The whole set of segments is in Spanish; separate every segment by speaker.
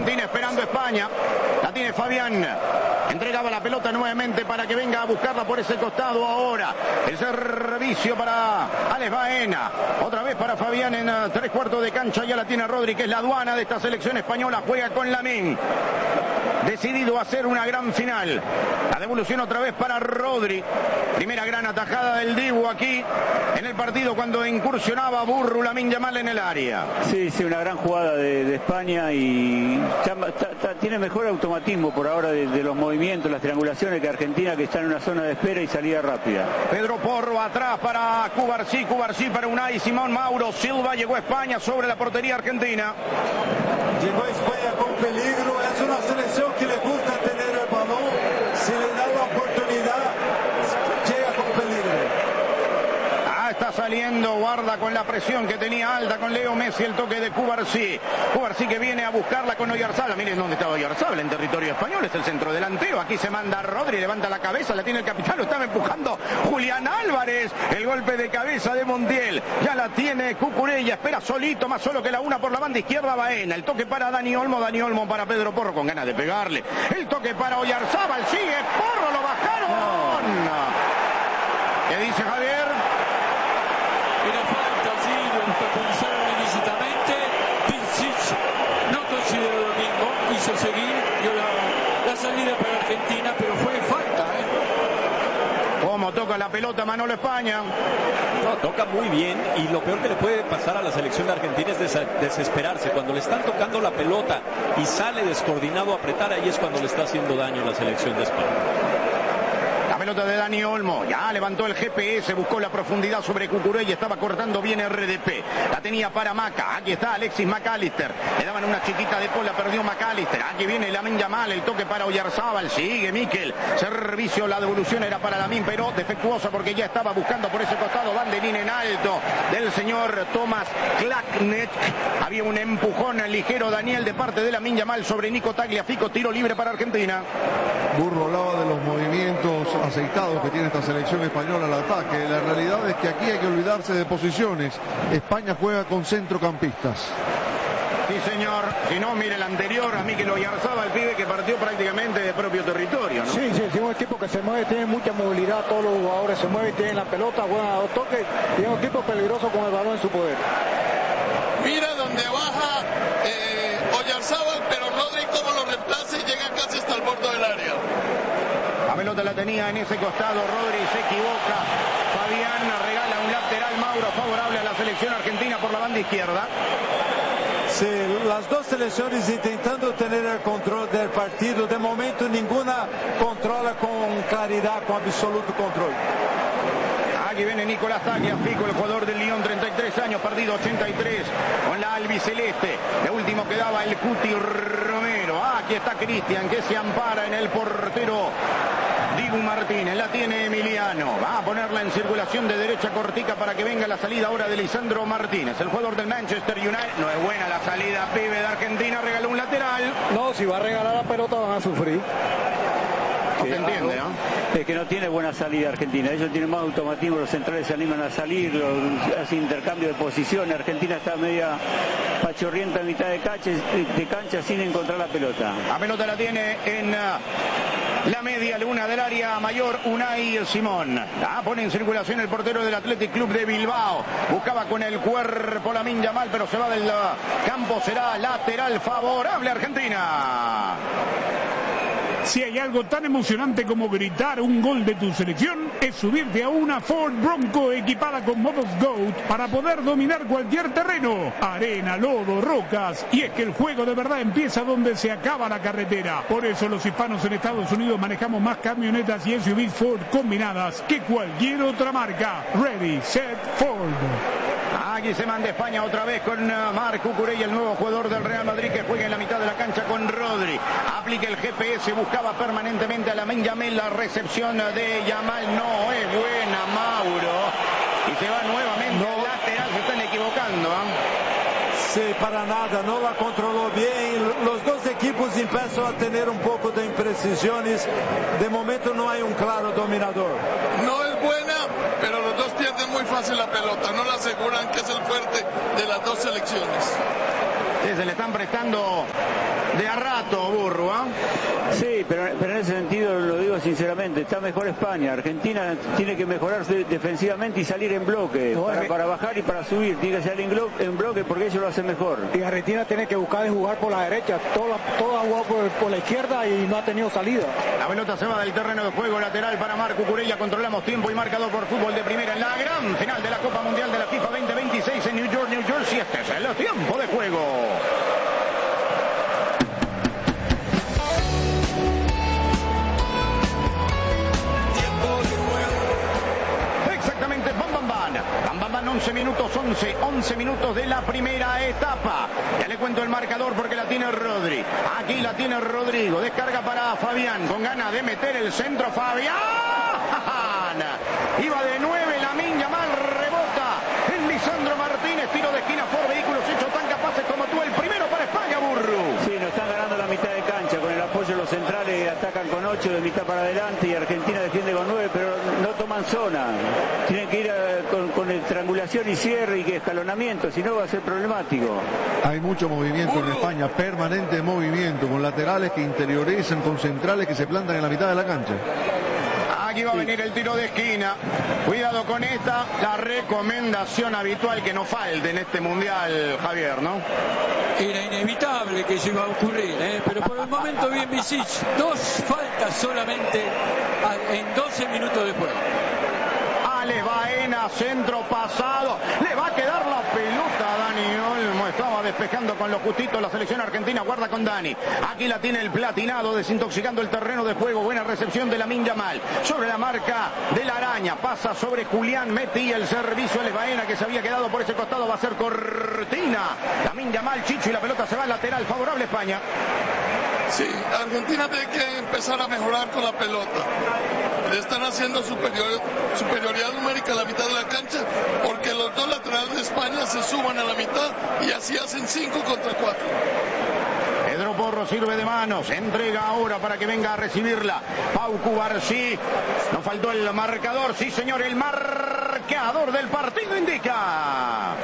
Speaker 1: Argentina esperando España. La tiene Fabián. Entregaba la pelota nuevamente para que venga a buscarla por ese costado ahora. El servicio para Alex Baena. Otra vez para Fabián en 3/4 de cancha. Ya la tiene Rodri, que es la aduana de esta selección española. Juega con Lamine. Decidido a hacer una gran final. La devolución otra vez para Rodri. Primera gran atajada del Dibu aquí en el partido cuando incursionaba Burru Lamine Yamal en el área.
Speaker 2: Sí, una gran jugada de España y tiene mejor automatismo por ahora de los movimientos, las triangulaciones que Argentina, que está en una zona de espera y salida rápida.
Speaker 1: Pedro Porro atrás para Cubarsí para Unai Simón. Mauro Silva llegó a España sobre la portería argentina.
Speaker 3: Llegó a España con peligro, es una selección que le gusta tener el balón, si le da la oportunidad, llega con peligro.
Speaker 1: Está saliendo, guarda con la presión que tenía alta con Leo Messi, el toque de Cubarsí. Cubarsí que viene a buscarla con Oyarzabal. Miren dónde está Oyarzabal, en territorio español, es el centro delantero. Aquí se manda Rodri, levanta la cabeza, la tiene el capitán, lo estaba empujando Julián Álvarez. El golpe de cabeza de Montiel. Ya la tiene Cucurella, espera solito, más solo que la una por la banda izquierda Baena. El toque para Dani Olmo para Pedro Porro, con ganas de pegarle. El toque para Oyarzabal, sigue Porro, lo bajaron. ¿Qué dice Javier?
Speaker 4: Era falta, sí, lo pensaron ilícitamente. Pincic no consideró lo mismo, quiso seguir, dio la salida para Argentina, pero fue falta,
Speaker 1: Cómo toca la pelota Manolo España.
Speaker 5: No, toca muy bien, y lo peor que le puede pasar a la selección de Argentina es desesperarse. Cuando le están tocando la pelota y sale descoordinado a apretar, ahí es cuando le está haciendo daño a la selección de España.
Speaker 1: La pelota de Dani Olmo, ya levantó el GPS, buscó la profundidad sobre Cucurella, estaba cortando bien RDP, la tenía para Maca, aquí está Alexis McAllister, le daban una chiquita de Paul, la perdió McAllister, aquí viene Lamine Yamal, el toque para Oyarzabal, sigue Mikel, servicio, la devolución era para Lamine, pero defectuosa porque ya estaba buscando por ese costado, Van de Nien en alto del señor Thomas Klaknet, había un empujón ligero Daniel de parte de Lamine Yamal sobre Nico Tagliafico, tiro libre para Argentina.
Speaker 6: Burro hablaba de los movimientos aceitados que tiene esta selección española al ataque. La realidad es que aquí hay que olvidarse de posiciones. España juega con centrocampistas.
Speaker 1: Sí, señor. Si no, mire el anterior, a Mikel Oyarzabal, el pibe que partió prácticamente de propio territorio, ¿no?
Speaker 7: Sí, es un equipo que se mueve, tiene mucha movilidad, todos los jugadores se mueven, tienen la pelota, juegan a dos toques, y es un equipo peligroso con el balón en su poder.
Speaker 8: Mira donde baja Oyarzabal, pero Rodri como lo reemplaza y llega casi hasta el borde del área.
Speaker 1: La pelota la tenía en ese costado, Rodri se equivoca, Fabián regala un lateral, Mauro, favorable a la selección argentina por la banda izquierda.
Speaker 3: Sí, las dos selecciones intentando tener el control del partido, de momento ninguna controla con claridad, con absoluto control.
Speaker 1: Aquí viene Nicolás Tagliafico, el jugador del Lyon, 33 años, perdido 83 con la albiceleste. De último quedaba el Cuti Romero. Aquí está Cristian, que se ampara en el portero Dibu Martínez. La tiene Emiliano. Va a ponerla en circulación de derecha cortica para que venga la salida ahora de Lisandro Martínez, el jugador del Manchester United. No es buena la salida, pibe de Argentina, regaló un lateral.
Speaker 7: No, si va a regalar la pelota van a sufrir.
Speaker 1: No se entiende, ¿no?
Speaker 2: Es que no tiene buena salida Argentina. Ellos tienen más automatismo, los centrales se animan a salir, hacen intercambio de posiciones. Argentina está media pachorrienta en mitad de cancha sin encontrar la pelota.
Speaker 1: La pelota la tiene en la media luna del área mayor Unai Simón. La pone en circulación el portero del Athletic Club de Bilbao. Buscaba con el cuerpo Lamine Yamal, pero se va del campo. Será lateral favorable a Argentina.
Speaker 9: Si hay algo tan emocionante como gritar un gol de tu selección, es subirte a una Ford Bronco equipada con modos GOAT para poder dominar cualquier terreno, arena, lodo, rocas. Y es que el juego de verdad empieza donde se acaba la carretera. Por eso los hispanos en Estados Unidos manejamos más camionetas y SUVs Ford combinadas que cualquier otra marca. Ready, set, Ford.
Speaker 1: Aquí se manda España otra vez con Marc Cucurella, el nuevo jugador del Real Madrid, que juega en la mitad de la cancha con Rodri. Aplica el GPS, buscaba permanentemente a Lamine Yamal. La recepción de Yamal no es buena, Mauro. Y se va nuevamente al lateral, se están equivocando.
Speaker 3: Sí, para nada, no la controló bien. Los dos equipos empiezan a tener un poco de imprecisiones. De momento no hay un claro dominador.
Speaker 8: No es buena, pero los dos tienen pierden muy fácil la pelota, no la aseguran, que es el fuerte de las dos selecciones.
Speaker 1: Se le están prestando de a rato, Burru, ¿ah?
Speaker 2: Sí, pero en ese sentido lo digo sinceramente, está mejor España. Argentina tiene que mejorarse defensivamente y salir en bloque, para bajar y para subir. Tiene que salir en bloque porque ellos lo hacen mejor.
Speaker 7: Y Argentina tiene que buscar de jugar por la derecha. Todo ha jugado por la izquierda y no ha tenido salida.
Speaker 1: La pelota se va del terreno de juego, lateral para Marco Cucurella. Controlamos tiempo y marcador por fútbol de primera en la gran final de la Copa Mundial de la FIFA 2026 en New York, New Jersey. Este es el tiempo de juego. Exactamente, bam, 11 minutos de la primera etapa. Ya le cuento el marcador porque la tiene Rodri. Aquí la tiene Rodrigo. Descarga para Fabián. Con ganas de meter el centro. Fabián. Iba de 9. Lamine Yamal rebota en Lisandro Martínez. Tiro de esquina por vehículos hechos tan capaces como tú. El primero para España, Burru.
Speaker 2: Sí, nos están ganando la mitad de cancha. Con el apoyo de los centrales atacan con 8 de mitad para adelante y Argentina defiende con 9, pero no toman zona. Tienen que ir con triangulación y cierre y escalonamiento, si no va a ser problemático.
Speaker 6: Hay mucho movimiento en España, permanente movimiento, con laterales que interiorizan, con centrales que se plantan en la mitad de la cancha.
Speaker 1: Aquí va a venir el tiro de esquina. Cuidado con esta, la recomendación habitual que no falte en este mundial, Javier, ¿no?
Speaker 4: Era inevitable que eso iba a ocurrir, pero por el momento bien Visic. 2 faltas solamente en 12 minutos de juego.
Speaker 1: Ale Baena, centro pasado. Le va a quedar la pelota a Dani Olmo. Estaba despejando con lo justito la selección argentina. Guarda con Dani. Aquí la tiene el platinado, desintoxicando el terreno de juego. Buena recepción de Lamine Yamal. Sobre la marca de la araña. Pasa sobre Julián. Metí el servicio Ale Baena, que se había quedado por ese costado. Va a ser cortina. Lamine Yamal, Chicho, y la pelota se va al lateral. Favorable España.
Speaker 8: Sí, Argentina tiene que empezar a mejorar con la pelota. Le están haciendo superioridad numérica a la mitad de la cancha, porque los dos laterales de España se suban a la mitad y así hacen 5 contra 4.
Speaker 1: Pedro Porro sirve de manos, entrega ahora para que venga a recibirla. Pau Cubarsí, nos faltó el marcador, sí señor, el marcador del partido indica.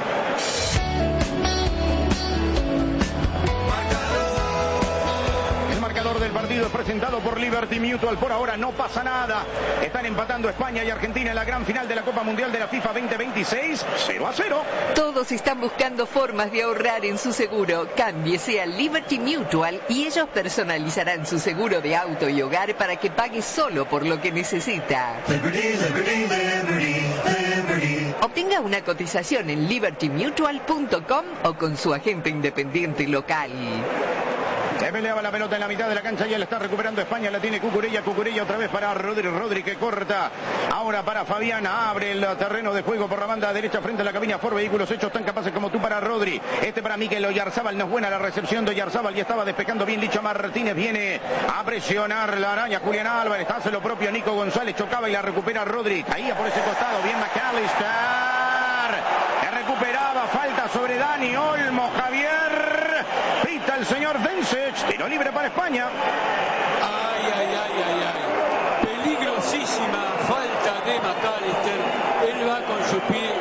Speaker 1: Del partido es presentado por Liberty Mutual. Por ahora no pasa nada. Están empatando España y Argentina en la gran final de la Copa Mundial de la FIFA 2026. 0-0.
Speaker 10: Todos están buscando formas de ahorrar en su seguro. Cámbiese a Liberty Mutual y ellos personalizarán su seguro de auto y hogar para que pague solo por lo que necesita. Obtenga una cotización en libertymutual.com o con su agente independiente local.
Speaker 1: Se peleaba la pelota en la mitad de la cancha y él está recuperando España. La tiene Cucurella. Cucurella otra vez para Rodri. Rodri que corta. Ahora para Fabiana. Abre el terreno de juego por la banda derecha frente a la cabina. Por vehículos hechos tan capaces como tú para Rodri. Este para Mikel Oyarzábal. No es buena la recepción de Oyarzábal. Y estaba despejando bien Licha Martínez. Viene a presionar la araña. Julián Álvarez. Hace lo propio Nico González. Chocaba y la recupera Rodri. Caía por ese costado. Bien McAllister. Que recuperaba. Falta sobre Dani Olmo. Javier. Pita el señor Vencech. Tiro libre para España.
Speaker 4: Ay. Peligrosísima falta de McAllister. Él va con su pie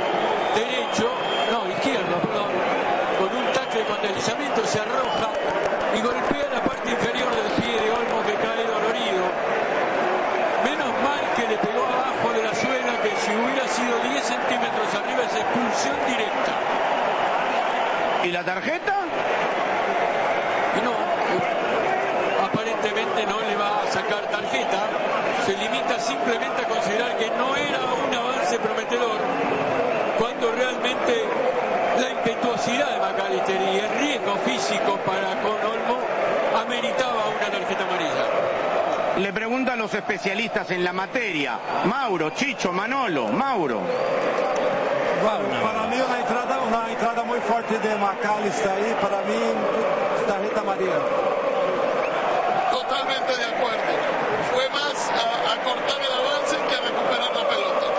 Speaker 4: izquierdo, perdón. Con un tackle con deslizamiento se arroja y golpea la parte inferior del pie de Olmo, que cae dolorido. Menos mal que le pegó abajo de la suela, que si hubiera sido 10 centímetros arriba es expulsión directa.
Speaker 1: ¿Y la tarjeta?
Speaker 4: No, aparentemente no le va a sacar tarjeta. Se limita simplemente a considerar que no era un avance prometedor, cuando realmente la impetuosidad de McAllister y el riesgo físico para con Olmo ameritaba una tarjeta amarilla.
Speaker 1: Le preguntan a los especialistas en la materia. Mauro, Chicho, Manolo, Mauro.
Speaker 3: Para mí una entrada muy fuerte de McAllister ahí, para mí tarjeta amarilla.
Speaker 8: Totalmente de acuerdo. Fue más a cortar el avance que a recuperar la pelota.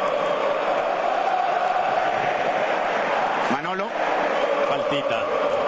Speaker 1: Manolo.
Speaker 5: Faltita.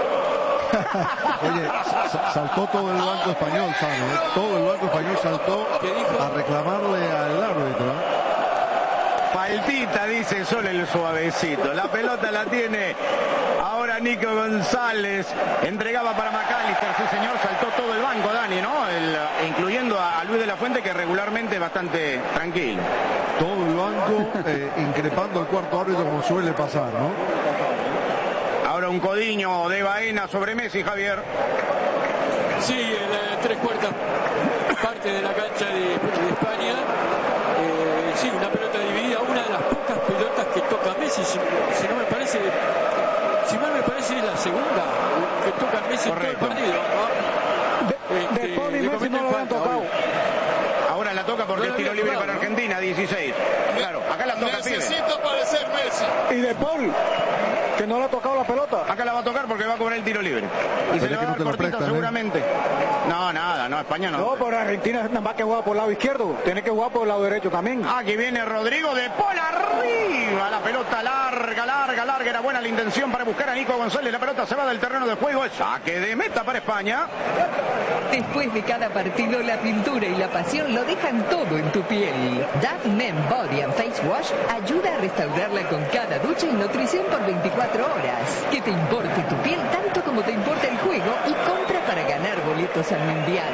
Speaker 6: Oye, saltó todo el banco español, ¿sabes? Todo el banco español saltó a reclamarle al árbitro.
Speaker 1: Faltita, dice solo el suavecito. La pelota la tiene ahora Nico González. Entregaba para McAllister. Sí, señor, saltó todo el banco, Dani, ¿no? Incluyendo a Luis de la Fuente, que regularmente es bastante tranquilo.
Speaker 6: Todo el banco increpando al cuarto árbitro, como suele pasar, ¿no?
Speaker 1: Ahora un codiño de Baena sobre Messi, Javier.
Speaker 4: Sí, en 3/4 parte de la cancha de España. Sí, una pelota dividida, una de las pocas pelotas que toca Messi, si no me parece, si mal me parece es la segunda que toca Messi. Correcto. En todo el partido, ¿no?
Speaker 7: De Paul y Messi no lo han tocado.
Speaker 1: Ahora la toca porque es tiro libre para Argentina, 16. Claro, acá la toca.
Speaker 8: Necesita aparecer Messi.
Speaker 7: Y de Paul, que no le ha tocado la pelota.
Speaker 1: Acá la va a tocar porque va a cobrar el tiro libre. Y se le va a dar cortita seguramente. No, nada, no, España no.
Speaker 7: No, pero Argentina nada más que juega por el lado izquierdo. Tiene que jugar por el lado derecho también.
Speaker 1: Aquí viene Rodrigo de Paul arriba. La pelota larga. Era buena la intención para buscar a Nico González. La pelota se va del terreno de juego. Es saque de meta para España.
Speaker 10: Después de cada partido, la pintura y la pasión lo dejan todo en tu piel. Dove Men Body and Face Wash ayuda a restaurarla con cada ducha y nutrición por 24 horas. Que te importe tu piel tanto como te importa el juego y compra para ganar boletos al Mundial.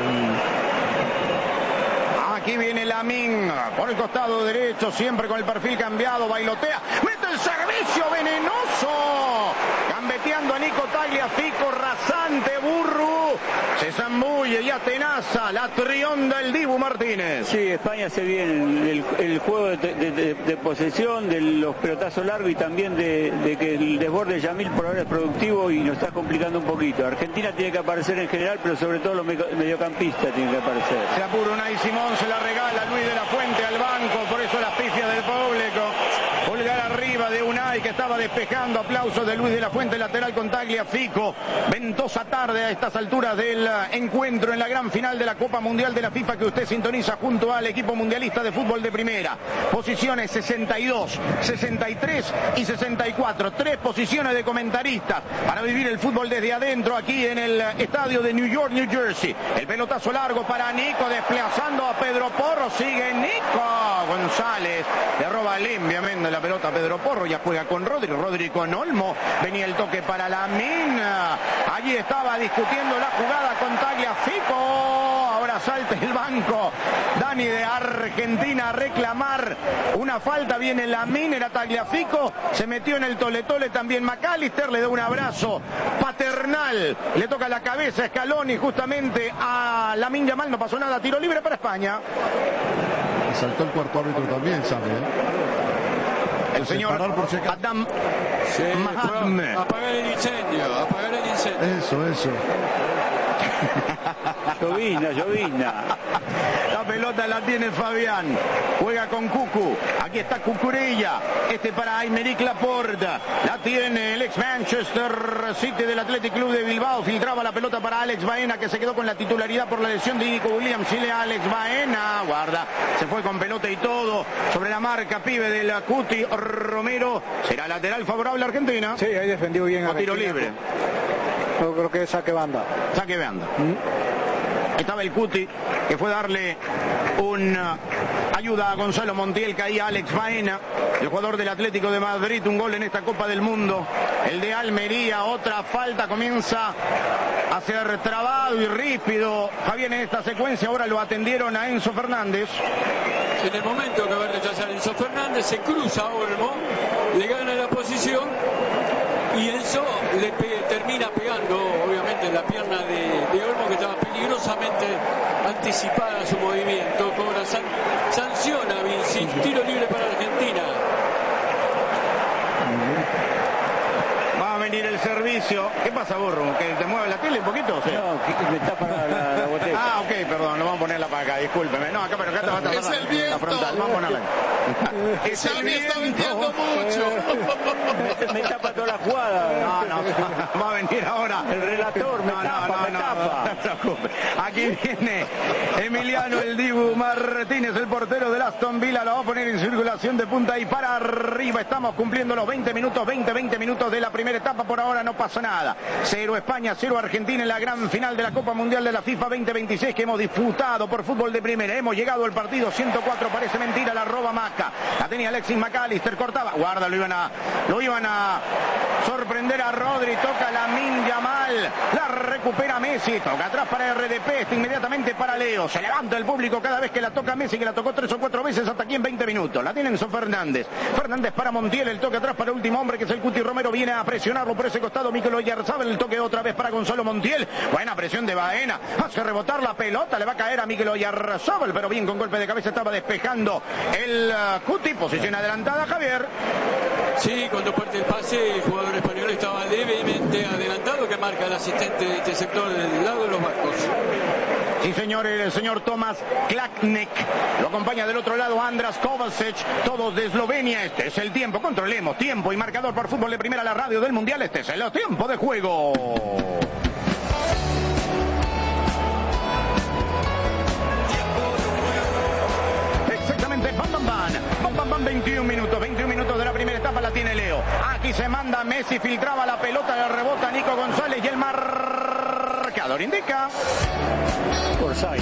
Speaker 1: Aquí viene Lamine por el costado derecho, siempre con el perfil cambiado, bailotea, mete el servicio venenoso, gambeteando a Nico Tagliafico, rasante, Burru, se zambulle y atenaza, la trionda el Dibu Martínez.
Speaker 2: Sí, España se viene el juego de posesión, de los pelotazos largos y también de que el desborde de Yamil por ahora es productivo y nos está complicando un poquito. Argentina tiene que aparecer en general, pero sobre todo los mediocampistas tienen que aparecer.
Speaker 1: Se apura Unai Simón, se la regala Luis de la Fuente al banco, por eso las pifias del público. Pulgar arriba de Unai, que estaba despejando. Aplausos de Luis de la Fuente, lateral con Tagliafico. Ventosa tarde a estas alturas del encuentro en la gran final de la Copa Mundial de la FIFA, que usted sintoniza junto al equipo mundialista de fútbol de primera. Posiciones 62, 63 y 64. 3 posiciones de comentaristas para vivir el fútbol desde adentro aquí en el estadio de New York, New Jersey. El pelotazo largo para Nico, desplazando a Pedro Porro. Sigue Nico González. Le roba limpiamente la pelota a Pedro Porro. Ya juega con Rodri con Olmo. Venía el toque para Lamine. Allí estaba discutiendo la jugada con Tagliafico. Ahora salta el banco, Dani, de Argentina a reclamar una falta. Viene Lamine, era Tagliafico, se metió en el tole-tole también McAllister, le da un abrazo paternal, le toca la cabeza a Scaloni justamente a Lamine Yamal. No pasó nada, tiro libre para España.
Speaker 6: Saltó el cuarto árbitro también, ¿sabe?
Speaker 1: El señor Adam Mahatme.
Speaker 4: Apagar el incendio.
Speaker 6: Eso.
Speaker 2: Llovina.
Speaker 1: La pelota la tiene Fabián. Juega con Cucu. Aquí está Cucurella. Este para Aymeric Laporte. La tiene el ex Manchester City del Athletic Club de Bilbao. Filtraba la pelota para Alex Baena, que se quedó con la titularidad por la lesión de Nico Williams. Chile, Alex Baena. Guarda. Se fue con pelota y todo. Sobre la marca, pibe del Cuti Romero. Será lateral favorable a Argentina.
Speaker 7: Sí, ahí defendió bien.
Speaker 1: O tiro libre.
Speaker 7: Yo creo que es saque banda.
Speaker 1: Saque banda. Estaba el Cuti, que fue darle una ayuda a Gonzalo Montiel. Caía Alex Baena, el jugador del Atlético de Madrid. Un gol en esta Copa del Mundo. El de Almería, otra falta. Comienza a ser trabado y ríspido. Javier, en esta secuencia ahora lo atendieron a Enzo Fernández.
Speaker 4: En el momento que va a rechazar Enzo Fernández, se cruza Olmo, le gana la posición y Enzo le termina pegando, obviamente, en la pierna de Olmo, que estaba peligrosamente anticipada su movimiento. Cobra sanciona Vinci, tiro libre para Argentina.
Speaker 1: Va a venir el servicio. ¿Qué pasa, Burro? ¿Que te mueve la tele un poquito? ¿Sí?
Speaker 2: No, que me tapa la botella.
Speaker 1: Ah, ok, perdón, no vamos a ponerla para acá, discúlpeme. No, acá, pero acá te va a tapar la frontal. Vamos a ponerla. Es el viento.
Speaker 8: Está mintiendo mucho.
Speaker 2: Me tapa toda la jugada.
Speaker 1: No, va a venir ahora.
Speaker 2: El relator me tapa.
Speaker 1: No te preocupes. Aquí viene Emiliano el Dibu Martínez, el portero del Aston Villa. Lo va a poner en circulación de punta y para arriba. Estamos cumpliendo los 20 minutos de la primera etapa. etapa por ahora no pasa nada. 0 España, 0 Argentina en la gran final de la Copa Mundial de la FIFA 2026 que hemos disputado por fútbol de primera. Hemos llegado al partido 104, parece mentira, la roba Maca. La tenía Alexis McAllister, cortaba. Guarda, lo iban a sorprender a Rodri, toca Lamine Yamal, la recupera Messi, toca atrás para RDP, inmediatamente para Leo. Se levanta el público cada vez que la toca Messi, que la tocó 3 o 4 veces hasta aquí en 20 minutos. La tiene Enzo Fernández. Fernández para Montiel, el toque atrás para el último hombre que es el Cuti Romero, viene a presionarlo por ese costado Mikel Oyarzabal, el toque otra vez para Gonzalo Montiel. Buena presión de Baena, hace rebotar la pelota, le va a caer a Mikel Oyarzabal, pero bien con golpe de cabeza estaba despejando el Cuti, posición adelantada, Javier.
Speaker 4: Sí, cuando parte el pase el jugador español estaba levemente adelantado, que marca el asistente de este sector del lado de los vascos.
Speaker 1: Sí, señor, el señor Tomas Klaknek. Lo acompaña del otro lado Andras Kovacic, todos de Eslovenia. Este es el tiempo, controlemos tiempo y marcador por fútbol de primera, la radio del Mundial. Este es el tiempo de juego. Exactamente, bam, 21 minutos de la primera etapa la tiene Leo. Aquí se manda Messi, filtraba la pelota, le rebota Nico González y el marcador indica
Speaker 2: Orsay.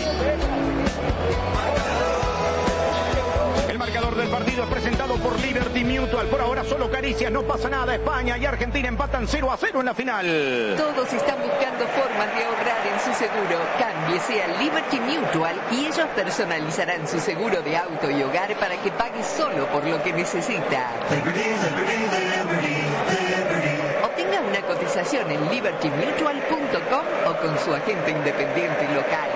Speaker 1: El marcador del partido es presentado por Liberty Mutual. Por ahora solo caricias, no pasa nada. España y Argentina empatan 0-0 en la final.
Speaker 10: Todos están buscando formas de ahorrar en su seguro. Cámbiese a Liberty Mutual y ellos personalizarán su seguro de auto y hogar para que pague solo por lo que necesita. Obtenga una cotización en libertymutual.com o con su agente independiente local.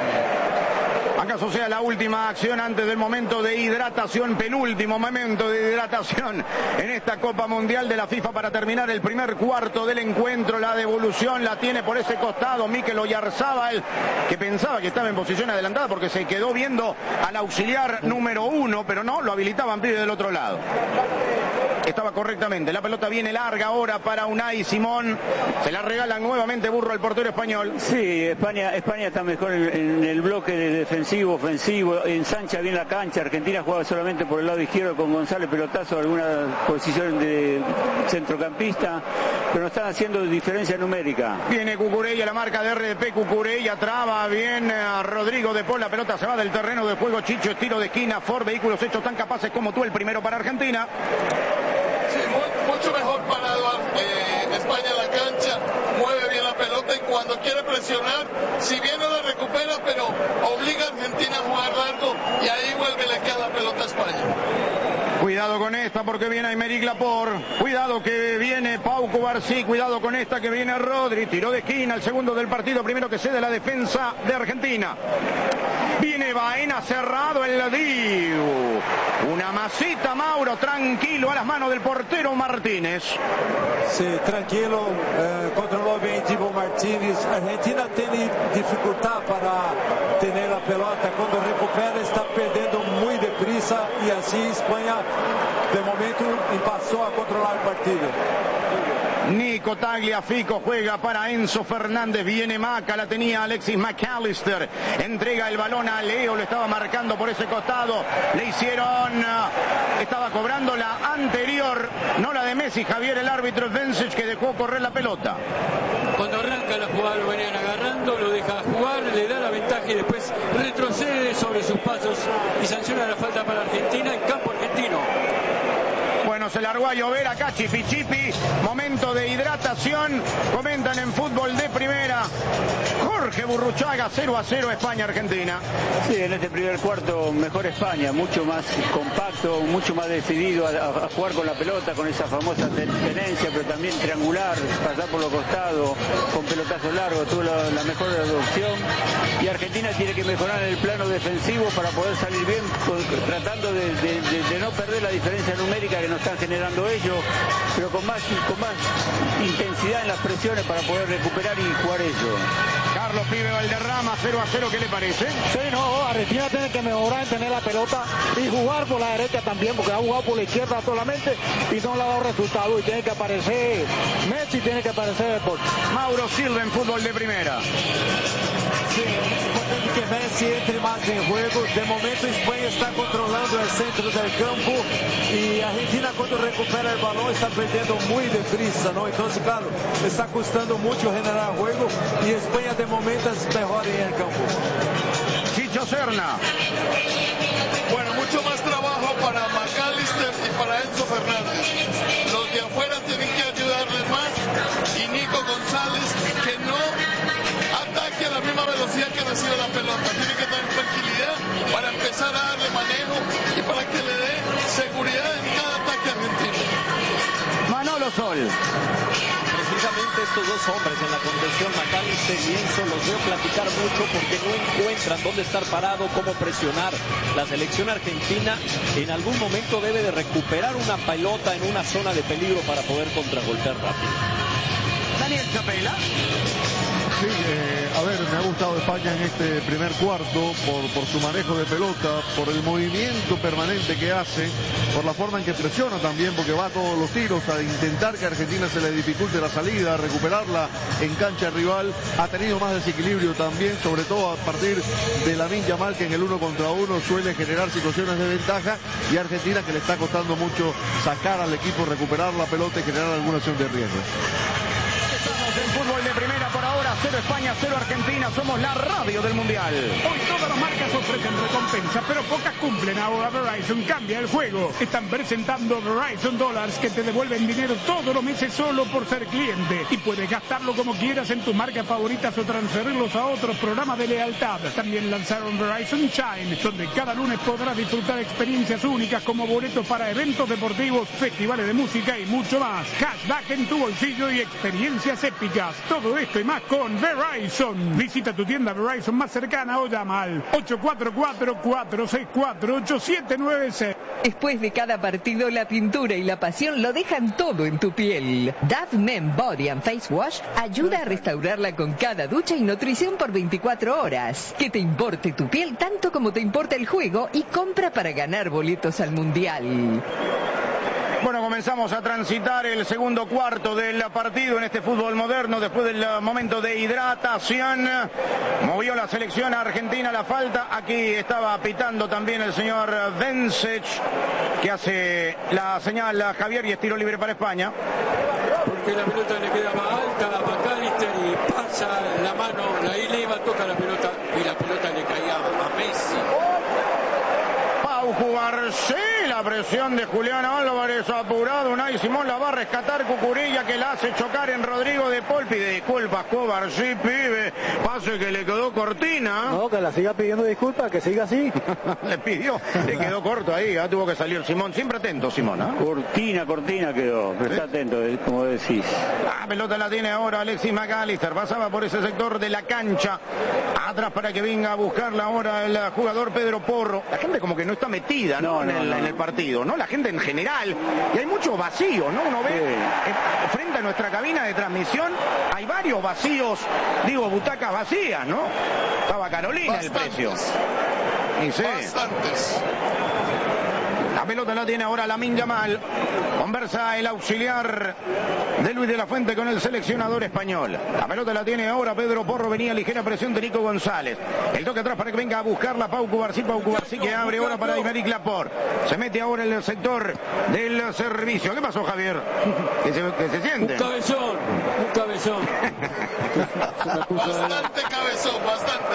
Speaker 1: ¿Acaso sea la última acción antes del momento de hidratación, penúltimo momento de hidratación en esta Copa Mundial de la FIFA para terminar el primer cuarto del encuentro? La devolución la tiene por ese costado Mikel Oyarzabal, que pensaba que estaba en posición adelantada porque se quedó viendo al auxiliar número 1, pero no, lo habilitaban pibe del otro lado. Estaba correctamente, la pelota viene larga ahora para Unai Simón, se la regalan nuevamente Burro al portero español.
Speaker 2: Sí, España está mejor en el bloque de defensivo, ofensivo, ensancha bien la cancha. Argentina juega solamente por el lado izquierdo con González, pelotazo, alguna posición de centrocampista, pero no están haciendo diferencia numérica.
Speaker 1: Viene Cucurella, la marca de RDP, Cucurella traba bien a Rodrigo de Paul, la pelota se va del terreno de juego, Chicho, estilo de esquina, Ford, vehículos hechos tan capaces como tú, el primero para Argentina.
Speaker 8: Sí, mucho mejor parado España en la cancha, mueve bien la pelota y cuando quiere presionar, si bien no la recupera, pero obliga a Argentina a jugar largo y ahí vuelve y le queda la pelota a España.
Speaker 1: Cuidado con esta porque viene Aymeric Laporte, cuidado que viene Pau Cubarsí, cuidado con esta que viene Rodri, tiró de esquina, el segundo del partido, primero que cede la defensa de Argentina. Viene Baena cerrado el Diu. Una masita, Mauro, tranquilo a las manos del portero Martínez.
Speaker 3: Sí, tranquilo, controló bien Dibu Martínez. Argentina tiene dificultad para tener la pelota. Cuando recupera está perdiendo muy deprisa y así España de momento pasó a controlar el partido.
Speaker 1: Nico Tagliafico juega para Enzo Fernández, viene Maca, la tenía Alexis McAllister, entrega el balón a Leo, lo estaba marcando por ese costado, le hicieron, estaba cobrando la anterior, no la de Messi, Javier, el árbitro Vencic, que dejó correr la pelota.
Speaker 4: Cuando arranca la jugada lo venían agarrando, lo deja jugar, le da la ventaja y después retrocede sobre sus pasos y sanciona la falta para Argentina en campo argentino.
Speaker 1: Bueno, se largó a llover acá Chipi, momento de hidratación, comentan en fútbol de primera, Jorge Burruchaga, 0-0 España-Argentina.
Speaker 2: Sí, en este primer cuarto mejor España, mucho más compacto, mucho más decidido a jugar con la pelota, con esa famosa tenencia, pero también triangular, pasar por los costados, con pelotazos largos, tuvo la mejor opción. Y Argentina tiene que mejorar en el plano defensivo para poder salir bien, tratando de no perder la diferencia numérica que nos están generando ellos, pero con más intensidad en las presiones para poder recuperar y jugar ellos.
Speaker 1: Carlos Pibe Valderrama, 0-0, ¿qué le parece?
Speaker 7: Sí, no, Argentina tiene que mejorar en tener la pelota y jugar por la derecha también, porque ha jugado por la izquierda solamente y no le ha dado resultado, y tiene que aparecer Messi, tiene que aparecer Deportes.
Speaker 1: Mauro Silva en fútbol de primera.
Speaker 3: Sí, es importante que Messi entre más en juego. De momento España está controlando el centro del campo y Argentina cuando recupera el balón está perdiendo muy deprisa, ¿no? Entonces, claro, está costando mucho generar juego y España de momento es mejor en el campo.
Speaker 1: Chicho Serna.
Speaker 8: Bueno, mucho más trabajo para McAllister y para Enzo Fernández. Los de afuera tienen que ayudarles más y Nico González que no ataque a la misma velocidad que recibe la pelota. Tiene que tener tranquilidad para empezar a darle manejo y para que le dé seguridad en cada ataque argentino.
Speaker 1: Manolo Sol.
Speaker 5: Precisamente estos dos hombres en la contención, McAllister y Enzo, los veo platicar mucho porque no encuentran dónde estar parado, cómo presionar. La selección argentina en algún momento debe de recuperar una pelota en una zona de peligro para poder contragolpear rápido.
Speaker 1: Daniel Chapela.
Speaker 6: Sí, a ver, me ha gustado España en este primer cuarto por su manejo de pelota, por el movimiento permanente que hace, por la forma en que presiona también, porque va a todos los tiros a intentar que a Argentina se le dificulte la salida, a recuperarla en cancha rival. Ha tenido más desequilibrio también, sobre todo a partir de Lamine Yamal, que en el 1 contra 1 suele generar situaciones de ventaja, y Argentina que le está costando mucho sacar al equipo, recuperar la pelota y generar alguna acción de riesgo.
Speaker 1: En fútbol de primera por ahora, 0 España, 0 Argentina, somos la radio del Mundial.
Speaker 9: Hoy todas las marcas ofrecen recompensa, pero pocas cumplen. Ahora Verizon cambia el juego. Están presentando Verizon Dollars que te devuelven dinero todos los meses solo por ser cliente. Y puedes gastarlo como quieras en tus marcas favoritas o transferirlos a otros programas de lealtad. También lanzaron Verizon Shine, donde cada lunes podrás disfrutar experiencias únicas como boletos para eventos deportivos, festivales de música y mucho más. Cashback en tu bolsillo y experiencias épicas. Todo esto y más con Verizon. Visita tu tienda Verizon más cercana o llama al 844-464-8796.
Speaker 10: Después de cada partido, la pintura y la pasión lo dejan todo en tu piel. Dove Men Body and Face Wash ayuda a restaurarla con cada ducha y nutrición por 24 horas. Que te importe tu piel tanto como te importa el juego y compra para ganar boletos al Mundial.
Speaker 1: Bueno, comenzamos a transitar el segundo cuarto del partido en este fútbol moderno después del momento de hidratación. Movió la selección argentina la falta. Aquí estaba pitando también el señor Vencech, que hace la señal a Javier y es tiro libre para España.
Speaker 4: Porque la pelota le queda más alta a McAllister y pasa la mano, la eleva, toca la pelota y la pelota le caía a Messi.
Speaker 1: Pau Cubarsí, la presión de Julián Álvarez, apurado, Unai Simón la va a rescatar Cucurella, que la hace chocar en Rodrigo de Paul. Pide disculpas Cubarsí, pibe, pase que le quedó cortina.
Speaker 7: No, que la siga pidiendo disculpas, que siga así.
Speaker 1: Le pidió, le quedó corto ahí, tuvo que salir Simón, siempre atento Simón, ¿eh?
Speaker 2: Cortina quedó, pero está atento, como decís.
Speaker 1: La pelota la tiene ahora Alexis McAllister, pasaba por ese sector de la cancha, atrás para que venga a buscarla ahora el jugador Pedro Porro. La gente como que no está metida, ¿no? En el partido, ¿no? La gente en general, y hay mucho vacío, ¿no? Uno ve frente a nuestra cabina de transmisión, hay varios vacíos, digo, butacas vacías, ¿no? Estaba Carolina bastantes. El precio. Y sí. Bastantes. La pelota la tiene ahora Lamine Yamal. Conversa el auxiliar de Luis de la Fuente con el seleccionador español. La pelota la tiene ahora Pedro Porro. Venía ligera presión de Nico González. El toque atrás para que venga a buscarla Pau Cubarsí. Pau Cubarsí que abre ahora para Aymeric Laporte. Se mete ahora en el sector del servicio. ¿Qué pasó, Javier? ¿Que se siente?
Speaker 4: Un cabezón.
Speaker 8: Bastante cabezón, bastante.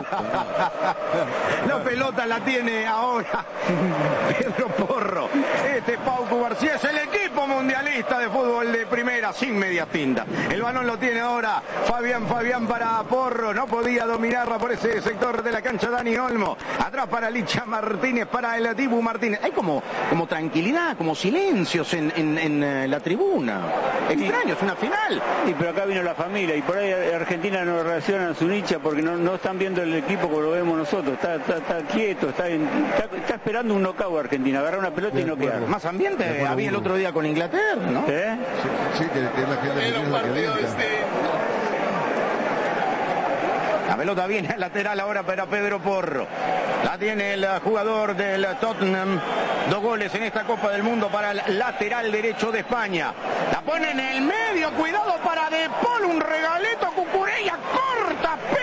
Speaker 1: La pelota la tiene ahora Pedro Porro. Este Pau Cubarsí es el equipo mundialista de fútbol de primera sin medias tintas. El balón lo tiene ahora Fabián para Porro. No podía dominarla por ese sector de la cancha Dani Olmo. Atrás para Licha Martínez, para el Dibu Martínez. Hay como tranquilidad, como silencios en la tribuna. Extraño, es una final.
Speaker 2: Y pero acá vino la familia y por ahí Argentina no reacciona a su nicha porque no están viendo el equipo como lo vemos nosotros. Está quieto, está esperando un knockout Argentina, agarrar una pelota y no quedar.
Speaker 1: Más ambiente había el otro día con Inglaterra, ¿no?
Speaker 6: Sí, que la gente
Speaker 8: era un partido
Speaker 1: La pelota viene al lateral ahora para Pedro Porro. La tiene el jugador del Tottenham. 2 goles en esta Copa del Mundo para el lateral derecho de España. La pone en el medio. Cuidado para De Paul. Un regaleto a Cucurella. Corta.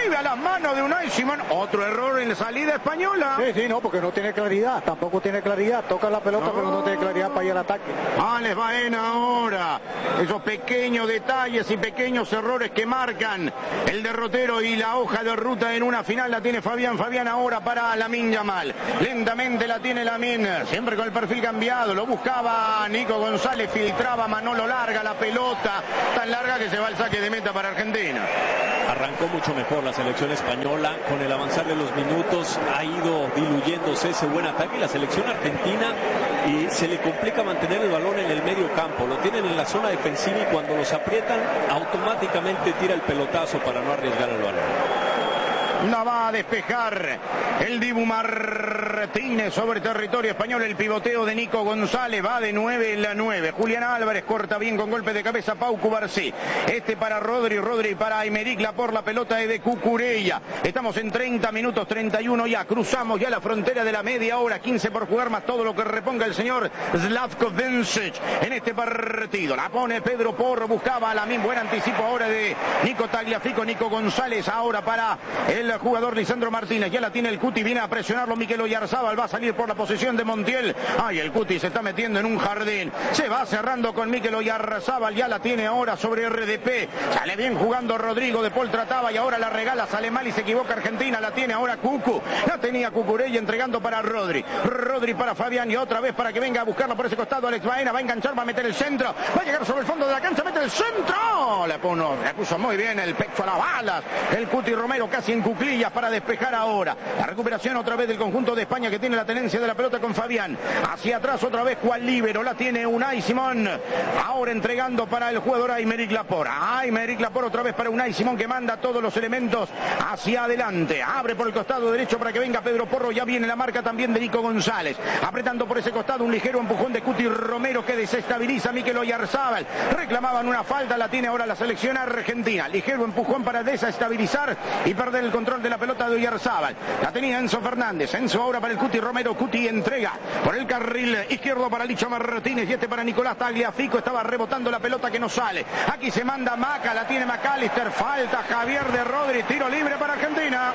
Speaker 1: vuelve a las manos de Unai Simón. Otro error en la salida española.
Speaker 7: Sí, no, porque no tiene claridad, tampoco tiene claridad. Toca la pelota, pero no tiene claridad para ir al ataque.
Speaker 1: Alex Baena ahora. Esos pequeños detalles y pequeños errores que marcan el derrotero y la hoja de ruta en una final la tiene Fabián. Fabián ahora para Lamine Yamal. Lentamente la tiene Lamine, siempre con el perfil cambiado. Lo buscaba Nico González, filtraba Manolo, larga la pelota, tan larga que se va al saque de meta para Argentina.
Speaker 5: Arrancó mucho mejor la selección española, con el avanzar de los minutos ha ido diluyéndose ese buen ataque y la selección argentina y se le complica mantener el balón en el medio campo, lo tienen en la zona defensiva y cuando los aprietan automáticamente tira el pelotazo para no arriesgar el balón.
Speaker 1: La va a despejar el Dibu Martínez sobre territorio español. El pivoteo de Nico González va de 9 en la 9. Julián Álvarez corta bien con golpe de cabeza Pau Cubarsí. Este para Rodri para Aymeric Laporte. La pelota es de Cucurella. Estamos en 30 minutos 31 ya. Cruzamos ya la frontera de la media hora. 15 por jugar más todo lo que reponga el señor Slavko Vincic en este partido. La pone Pedro Porro. Buscaba a Lamine. Buen anticipo ahora de Nico Tagliafico. Nico González ahora para el jugador Lisandro Martínez. Ya la tiene el Cuti, viene a presionarlo Mikel Oyarzabal, va a salir por la posición de Montiel. Ay, el Cuti se está metiendo en un jardín, se va cerrando con Mikel Oyarzabal, ya la tiene ahora sobre RDP, sale bien jugando Rodrigo, De Paul trataba y ahora la regala, sale mal y se equivoca Argentina, la tiene ahora Cucu, la tenía Cucurella entregando para Rodri para Fabián y otra vez para que venga a buscarla por ese costado Alex Baena, va a enganchar, va a meter el centro, va a llegar sobre el fondo de la cancha, mete el centro, le puso muy bien el pecho a las balas, el Cuti Romero casi en cuclillas para despejar ahora. La recuperación otra vez del conjunto de España que tiene la tenencia de la pelota con Fabián. Hacia atrás otra vez Juan Líbero. La tiene Unai Simón. Ahora entregando para el jugador Aymeric Laporte. Aymeric Laporte otra vez para Unai Simón que manda todos los elementos hacia adelante. Abre por el costado derecho para que venga Pedro Porro. Ya viene la marca también de Nico González. Apretando por ese costado un ligero empujón de Cuti Romero que desestabiliza a Mikel Oyarzabal. Reclamaban una falta. La tiene ahora la selección argentina. Ligero empujón para desestabilizar y perder el control de la pelota de Oyarzabal. La tenía Enzo Fernández. Enzo ahora para el Cuti Romero. Cuti entrega por el carril izquierdo para Licho Martínez y este para Nicolás Tagliafico. Estaba rebotando la pelota que no sale. Aquí se manda Maca. La tiene McAllister. Falta Javier de Rodri. Tiro libre para Argentina.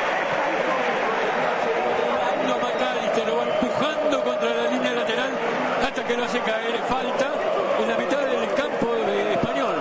Speaker 4: McAllister lo va empujando contra la línea lateral hasta que lo hace caer. Falta en la mitad del campo de español.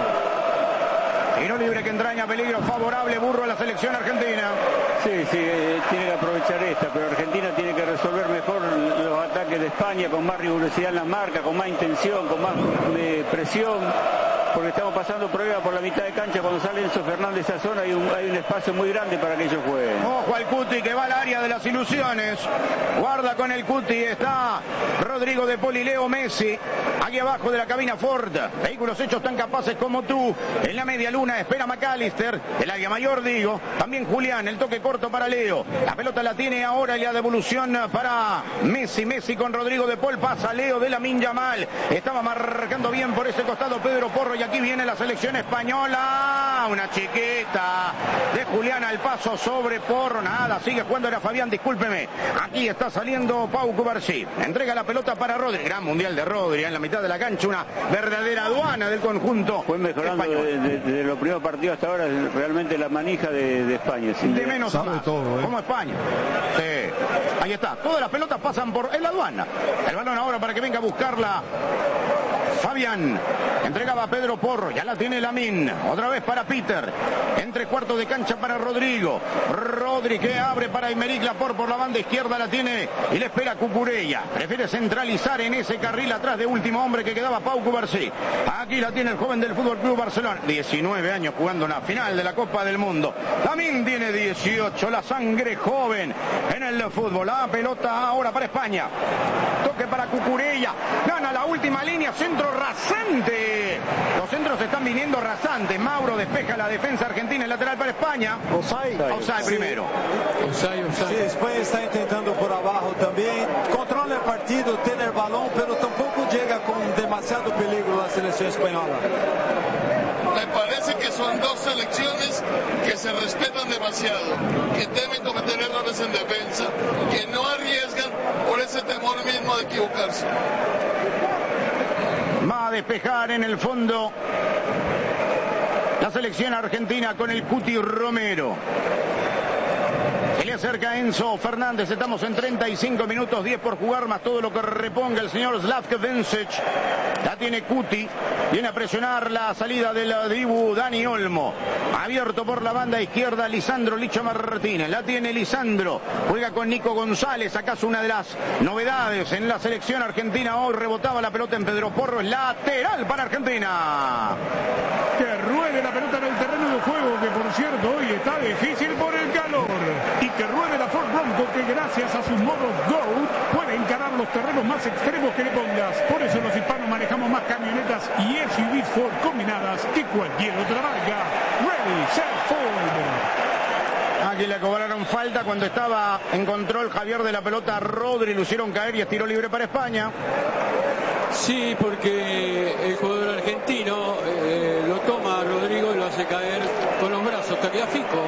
Speaker 1: Tiro libre que entraña peligro favorable. Burro a la selección argentina.
Speaker 2: Sí, tiene que aprovechar esta, pero Argentina tiene que resolver mejor los ataques de España con más rigurosidad en la marca, con más intención, con más presión, porque estamos pasando prueba por la mitad de cancha. Cuando sale Enzo Fernández a esa zona hay un espacio muy grande para que ellos jueguen.
Speaker 1: Ojo al Cuti que va al área de las ilusiones. Guarda con el Cuti, está Rodrigo De Paul y Leo Messi. Aquí abajo de la cabina Ford. Vehículos hechos tan capaces como tú. En la media luna espera McAllister. El área mayor digo. También Julián, el toque corto para Leo. La pelota la tiene ahora y la devolución para Messi. Messi con Rodrigo De Paul. Pasa Leo de Lamine Yamal. Estaba marcando bien por ese costado Pedro Porro. Y aquí viene la selección española. Una chiquita de Julián al paso sobre Porro. Nada, sigue jugando, era Fabián, discúlpeme. Aquí está saliendo Pau Cubarsí. Entrega la pelota para Rodri. Gran mundial de Rodri en la mitad de la cancha. Una verdadera aduana del conjunto.
Speaker 2: Fue mejorando desde los primeros partidos hasta ahora realmente la manija de España.
Speaker 1: De menos a más. Todo, como España. Sí. Ahí está. Todas las pelotas pasan por la aduana. El balón ahora para que venga a buscarla Fabián. Entregaba a Pedro Porro. Ya la tiene Lamine. Otra vez para Peter. En 3/4 de cancha para Rodrigo. Rodri que abre para Aymeric Laporte por la banda izquierda. La tiene y le espera Cucurella. Prefiere centralizar en ese carril atrás de último hombre que quedaba Pau Cubarsí. Aquí la tiene el joven del Fútbol Club Barcelona. 19 años jugando una final de la Copa del Mundo. Lamine tiene 18. La sangre joven en el fútbol. La pelota ahora para España. Toque para Cucurella. Gana la última línea. Centro rasante. Los centros están viniendo rasantes. Mauro despeja la defensa argentina. El lateral para España. Offside primero.
Speaker 3: Sí, España está intentando por abajo también. Controla el partido, tiene el balón, pero tampoco llega con demasiado peligro la selección española.
Speaker 8: Me parece que son dos selecciones que se respetan demasiado, que deben cometer errores en defensa, que no arriesgan por ese temor mismo de equivocarse.
Speaker 1: Va a despejar en el fondo la la selección argentina con el Cuti Romero. Se le acerca Enzo Fernández, estamos en 35 minutos, 10 por jugar, más todo lo que reponga el señor Slavko Vincic. La tiene Cuti, viene a presionar la salida del Dibu Dani Olmo. Abierto por la banda izquierda, Lisandro Licha Martínez. La tiene Lisandro, juega con Nico González, acaso una de las novedades en la selección argentina. Hoy rebotaba la pelota en Pedro Porro, es lateral para Argentina.
Speaker 9: Que ruede la pelota en el terreno de juego, que por cierto hoy está difícil por el calor. Y que ruede la Ford Bronco, que gracias a sus modos GO puede encarar los terrenos más extremos que le pongas. Por eso los hispanos manejamos más camionetas y SUVs Ford combinadas que cualquier otra marca. Ready, set, Ford.
Speaker 1: Aquí le cobraron falta cuando estaba en control Javier de la pelota. Rodri lo hicieron caer y es tiro libre para España.
Speaker 4: Sí, porque el jugador argentino lo toma a Rodrigo y lo hace caer con los brazos, Tagliafico,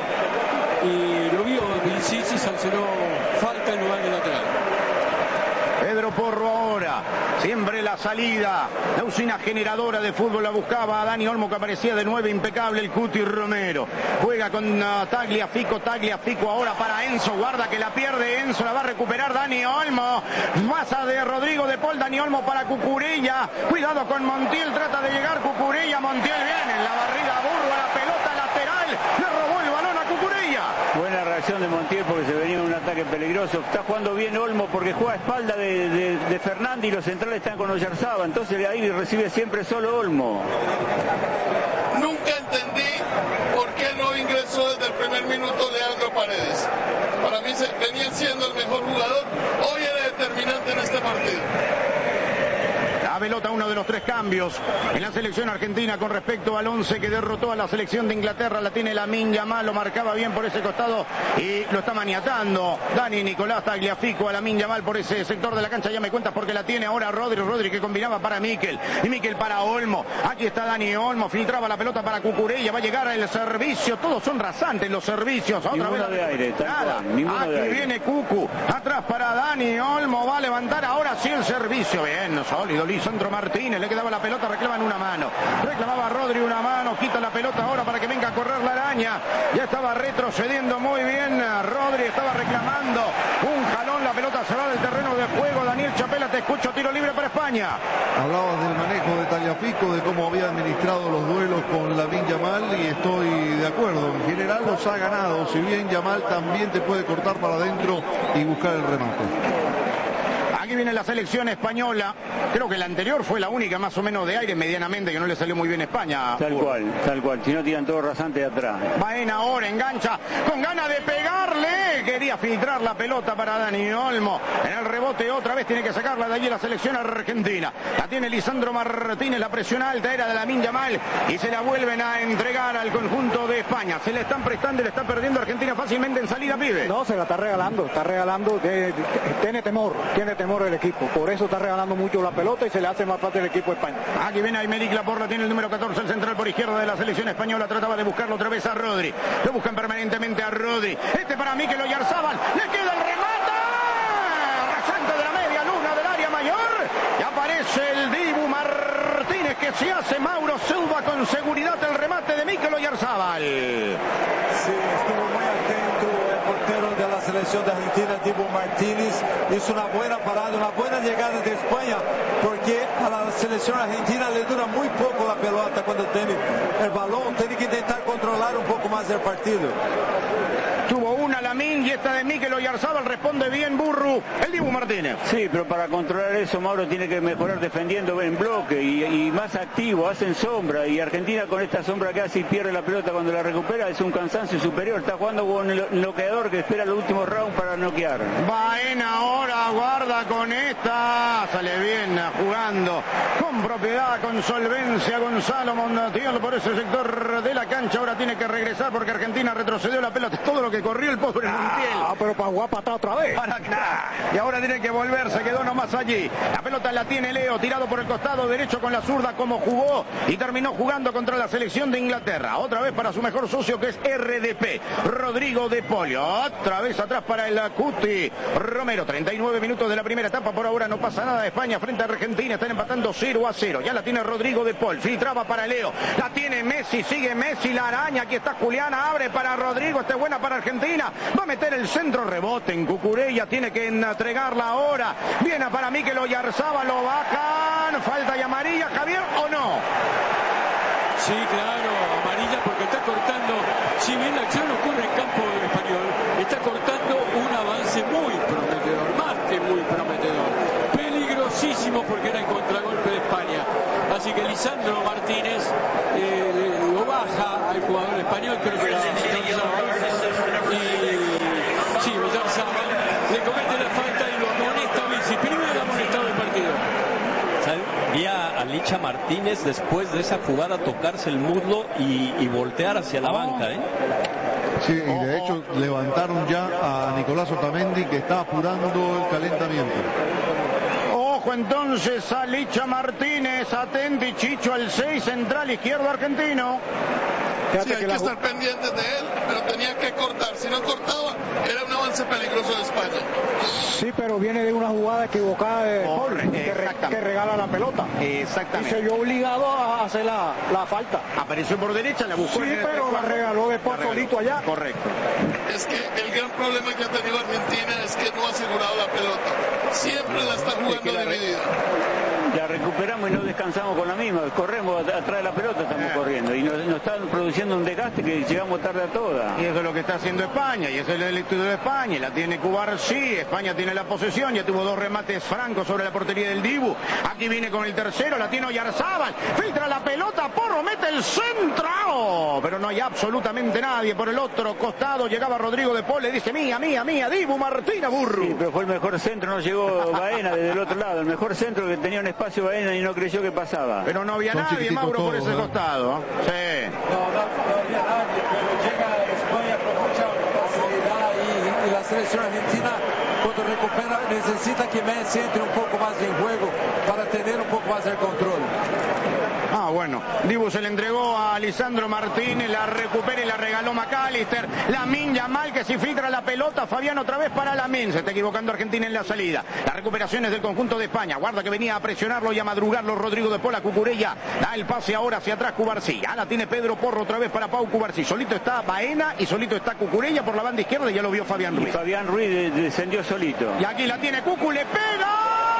Speaker 4: y lo vio Vilicic y sancionó falta en lugar de lateral.
Speaker 1: Pedro Porro ahora, siempre la salida, la usina generadora de fútbol la buscaba a Dani Olmo, que aparecía de 9, impecable el Cuti Romero. Juega con Tagliafico ahora para Enzo, guarda que la pierde Enzo, la va a recuperar Dani Olmo. Pasa de Rodrigo de Paul, Dani Olmo para Cucurella, cuidado con Montiel, trata de llegar Cucurella, Montiel viene en la barrida Burro, la pelota lateral, le robó el balón a Cucurella.
Speaker 2: Buena reacción de Montiel porque se venía un ataque peligroso. Está jugando bien Olmo porque juega a espalda de Fernández y los centrales están con Oyarzaba. Entonces ahí recibe siempre solo Olmo.
Speaker 8: Nunca entendí por qué no ingresó desde el primer minuto Leandro Paredes. Para mí venía siendo el mejor jugador. Hoy era determinante en este partido.
Speaker 1: La pelota, uno de los 3 cambios en la selección argentina con respecto al 11 que derrotó a la selección de Inglaterra. La tiene Lamine Yamal, lo marcaba bien por ese costado y lo está maniatando Dani Nicolás Tagliafico a Lamine Yamal por ese sector de la cancha. Ya me cuentas porque la tiene ahora Rodri que combinaba para Mikel y Mikel para Olmo. Aquí está Dani Olmo, filtraba la pelota para Cucurella, va a llegar el servicio. Todos son rasantes los servicios. Otra
Speaker 2: ninguno
Speaker 1: vez
Speaker 2: de aire,
Speaker 1: aquí viene Cucu, atrás para Dani Olmo, va a levantar ahora sí el servicio. Bien, sólido Lisandro Martínez, le quedaba la pelota, reclaman una mano. Reclamaba Rodri una mano, quita la pelota ahora para que venga a correr la araña. Ya estaba retrocediendo muy bien Rodri, estaba reclamando un jalón, la pelota se va del terreno de juego. Daniel Chapela, te escucho, tiro libre para España.
Speaker 6: Hablabas del manejo de Tagliafico, de cómo había administrado los duelos con Lamine Yamal y estoy de acuerdo. En general los ha ganado, si bien Yamal también te puede cortar para adentro y buscar el remate.
Speaker 1: Aquí viene la selección española. Creo que la anterior fue la única más o menos de aire medianamente que no le salió muy bien a España.
Speaker 2: Tal cual. Si no tiran todo rasante de atrás.
Speaker 1: Baena ahora engancha con ganas de pegarle. Quería filtrar la pelota para Dani Olmo. En el rebote otra vez tiene que sacarla de allí la selección argentina. La tiene Lisandro Martínez, la presión alta era de Lamine Yamal y se la vuelven a entregar al conjunto de España. Se le están prestando y le está perdiendo Argentina fácilmente en salida, pibe.
Speaker 7: No, se la está regalando, tiene temor el equipo, por eso está regalando mucho la pelota y se le hace más fácil el equipo de España.
Speaker 1: Aquí viene Aymeric Laporta, tiene el número 14, el central por izquierda de la selección española, trataba de buscarlo otra vez a Rodri, lo buscan permanentemente a Rodri, para Mikel Oyarzabal, le queda el remate, rasante de la media luna del área mayor, y aparece el Dibu Martínez que se hace Mauro Silva con seguridad el remate de Mikel Oyarzabal.
Speaker 3: Sí, estuvo muy atento el portero de la selección de Argentina, Dibu Martínez, hizo una buena parada, una buena llegada de España, porque a la selección argentina le dura muy poco la pelota cuando tiene el balón, tiene que intentar controlar un poco más el partido.
Speaker 1: Tuvo una Lamine y esta de Mikel Oyarzabal, responde bien Burru, el Dibu Martínez.
Speaker 2: Sí, pero para controlar eso Mauro tiene que mejorar defendiendo en bloque y más activo, hacen sombra y Argentina con esta sombra que hace y pierde la pelota cuando la recupera es un cansancio superior, está jugando con el noqueador que espera el último round para noquear.
Speaker 1: Baena ahora, guarda con esta, sale bien jugando con propiedad, con solvencia Gonzalo Montiel por ese sector de la cancha, ahora tiene que regresar porque Argentina retrocedió la pelota, todo lo que corrió el pobre por el Montiel.
Speaker 7: Pero para jugar patada otra vez.
Speaker 1: Para acá. Y ahora tiene que volver, se quedó nomás allí. La pelota la tiene Leo, tirado por el costado derecho con la zurda como jugó y terminó jugando contra la selección de Inglaterra. Otra vez para su mejor socio que es RDP, Rodrigo de Polio. Otra vez atrás para el Cuti Romero. 39 minutos de la primera etapa. Por ahora no pasa nada. España frente a Argentina. Están empatando 0-0. Ya la tiene Rodrigo de Paul. Filtraba para Leo. La tiene Messi. Sigue Messi. La araña. Aquí está Juliana. Abre para Rodrigo. Esta es buena para Argentina. Va a meter el centro. Rebote en Cucurella. Tiene que entregarla ahora. Viene para Mikel Oyarzabal. Lo bajan. Falta y amarilla. Javier, ¿o no?
Speaker 4: Sí, claro, amarilla porque está cortando, si bien la acción ocurre en campo español, está cortando un avance muy prometedor, más que muy prometedor, peligrosísimo porque era en contragolpe de España. Así que Lisandro Martínez lo baja al jugador español, creo que era Oyarzabal, y sí, Oyarzabal le comete la falta y lo amonesta Vinci, primero amonestado del partido.
Speaker 5: Vi a Licha Martínez después de esa jugada tocarse el muslo y voltear hacia la banca, ¿eh?
Speaker 6: Sí, y de hecho levantaron ya a Nicolás Otamendi, que está apurando el calentamiento.
Speaker 1: Ojo entonces a Licha Martínez, atenti Chicho al 6, central izquierdo argentino.
Speaker 8: Sí, hay que estar pendientes de él, pero tenía que cortar. Si no cortaba, era un avance peligroso de España.
Speaker 7: Sí, pero viene de una jugada equivocada de Paul, que regala la pelota.
Speaker 1: Exactamente.
Speaker 7: Y se vio obligado a hacer la falta.
Speaker 1: Apareció por derecha, la buscó.
Speaker 7: Sí, pero la regaló después solito allá.
Speaker 1: Correcto.
Speaker 8: Es que el gran problema que ha tenido Argentina es que no ha asegurado la pelota. Siempre la está jugando dividida.
Speaker 2: La recuperamos y no descansamos con la misma. Corremos atrás de la pelota, estamos corriendo. Y nos están produciendo un desgaste que llegamos tarde a todas.
Speaker 1: Y eso es lo que está haciendo España. Y ese es el estudio de España. La tiene Cubarsí. España tiene la posesión. Ya tuvo 2 remates francos sobre la portería del Dibu. Aquí viene con el tercero. La tiene Oyarzabal. Filtra la pelota. Porro mete el centro. Pero no hay absolutamente nadie. Por el otro costado llegaba Rodrigo de Paul. Le dice mía, mía, mía. Dibu Martina Burru.
Speaker 2: Sí, pero fue el mejor centro. No llegó Baena desde el otro lado. El mejor centro que tenía un espacio Baena y no creyó que pasaba.
Speaker 1: Pero no había nadie, Mauro, todo, por ese costado. Sí.
Speaker 3: No había nadie, pero llega España con mucha facilidad y la selección argentina cuando recupera necesita que Messi entre un poco más en juego para tener un poco más el control.
Speaker 1: Ah, bueno, Dibu se le entregó a Lisandro Martínez, la recupera y la regaló McAllister. Lamine Yamal que si filtra la pelota, Fabián otra vez para Lamine, se está equivocando Argentina en la salida. Las recuperaciones del conjunto de España, guarda que venía a presionarlo y a madrugarlo Rodrigo de Paul a Cucurella, da el pase ahora hacia atrás Cubarsí, la tiene Pedro Porro otra vez para Pau Cubarsí, solito está Baena y solito está Cucurella por la banda izquierda y ya lo vio Fabián Ruiz.
Speaker 2: Y Fabián Ruiz descendió solito.
Speaker 1: Y aquí la tiene Cucu, le pega.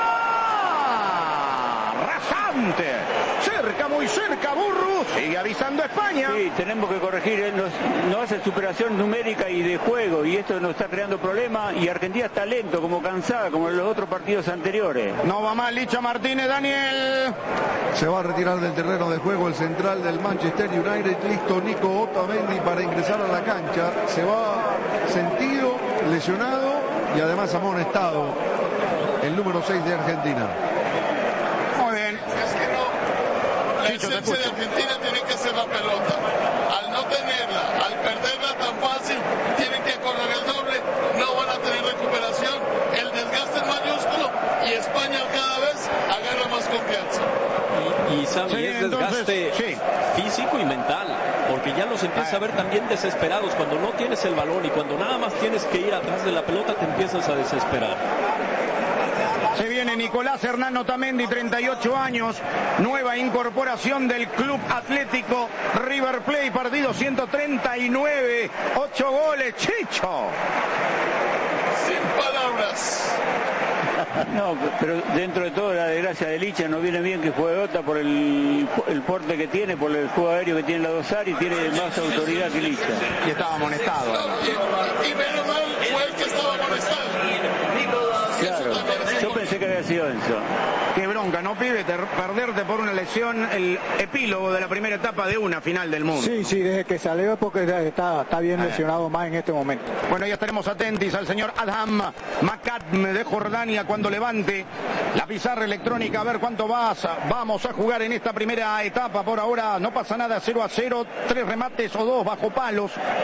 Speaker 1: Rasante. Cerca, muy cerca, Burru. Sigue avisando a España.
Speaker 2: Sí, tenemos que corregir. No hace superación numérica y de juego. Y esto nos está creando problemas. Y Argentina está lento, como cansada, como en los otros partidos anteriores.
Speaker 1: No va mal Licha Martínez, Daniel.
Speaker 6: Se va a retirar del terreno de juego el central del Manchester United. Listo, Nico Otamendi para ingresar a la cancha. Se va sentido, lesionado y además amonestado el número 6 de Argentina.
Speaker 1: Muy bien.
Speaker 8: Es que no. La esencia de Argentina tiene que ser la pelota. Al no tenerla, al perderla tan fácil, tienen que correr el doble, no van a tener recuperación, el desgaste es mayúsculo y España cada vez agarra más confianza.
Speaker 5: Y Sammy, es desgaste físico y mental, porque ya los empiezas a ver también desesperados cuando no tienes el balón y cuando nada más tienes que ir atrás de la pelota te empiezas a desesperar.
Speaker 1: Se viene Nicolás Hernán Otamendi, 38 años, nueva incorporación del Club Atlético River Plate, partido 139, 8 goles, Chicho.
Speaker 8: Sin palabras.
Speaker 2: No, pero dentro de todo la desgracia de Licha no viene bien que juegue Ota por el porte que tiene, por el juego aéreo que tiene la Dosar y tiene más autoridad que Licha.
Speaker 1: Y estaba amonestado.
Speaker 8: Y menos mal fue el que estaba amonestado.
Speaker 2: Claro, yo pensé que había sido Enzo.
Speaker 1: Qué bronca, ¿no, pibe? Perderte por una lesión, el epílogo de la primera etapa de una final del mundo.
Speaker 7: Sí, desde que salió porque está bien lesionado más en este momento.
Speaker 1: Bueno, ya estaremos atentos al señor Adham Makadm de Jordania cuando levante la pizarra electrónica a ver cuánto vamos a jugar en esta primera etapa. Por ahora no pasa nada, 0-0, 3 remates o 2 bajo palos.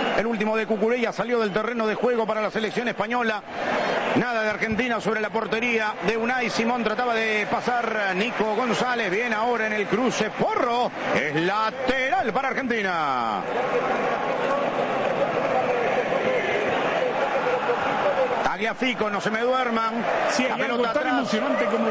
Speaker 1: El último de Cucurella salió del terreno de juego para la selección española. Nada de Argentina sobre la portería de Unai Simón. Trataba de pasar Nico González. Bien ahora en el cruce. Porro. Es lateral para Argentina. Tagliafico, no se me duerman.
Speaker 9: Si hay algo tan emocionante como...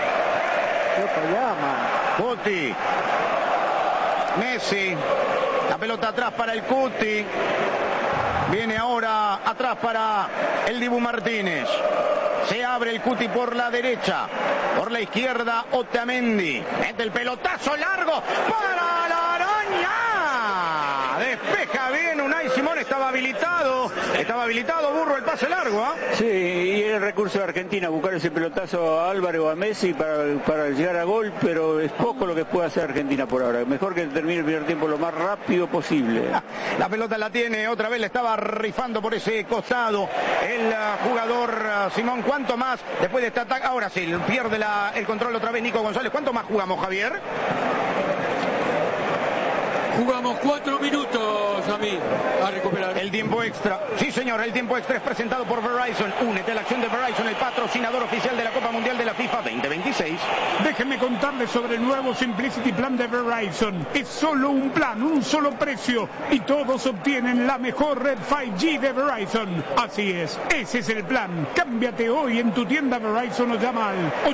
Speaker 1: Cuti. Messi. La pelota atrás para el Cuti. Viene ahora atrás para el Dibu Martínez. Se abre el Cuti por la derecha. Por la izquierda, Otamendi. Mete el pelotazo largo para la araña. Despeja bien Unai Simón. Estaba habilitado. Burro, el pase largo.
Speaker 2: Sí, y el recurso de Argentina, buscar ese pelotazo a Álvarez o a Messi para llegar a gol, pero es poco lo que puede hacer Argentina por ahora. Mejor que termine el primer tiempo lo más rápido posible.
Speaker 1: La pelota la tiene, otra vez le estaba rifando por ese costado el jugador Simón. ¿Cuánto más después de este ataque? Ahora sí, pierde el control otra vez Nico González. ¿Cuánto más jugamos, Javier?
Speaker 4: Jugamos 4 minutos a recuperar.
Speaker 1: El tiempo extra. Sí, señor, el tiempo extra es presentado por Verizon. Únete a la acción de Verizon, el patrocinador oficial de la Copa Mundial de la FIFA 2026.
Speaker 9: Déjenme contarles sobre el nuevo Simplicity Plan de Verizon. Es solo un plan, un solo precio, y todos obtienen la mejor red 5G de Verizon. Así es, ese es el plan. Cámbiate hoy en tu tienda Verizon o llama al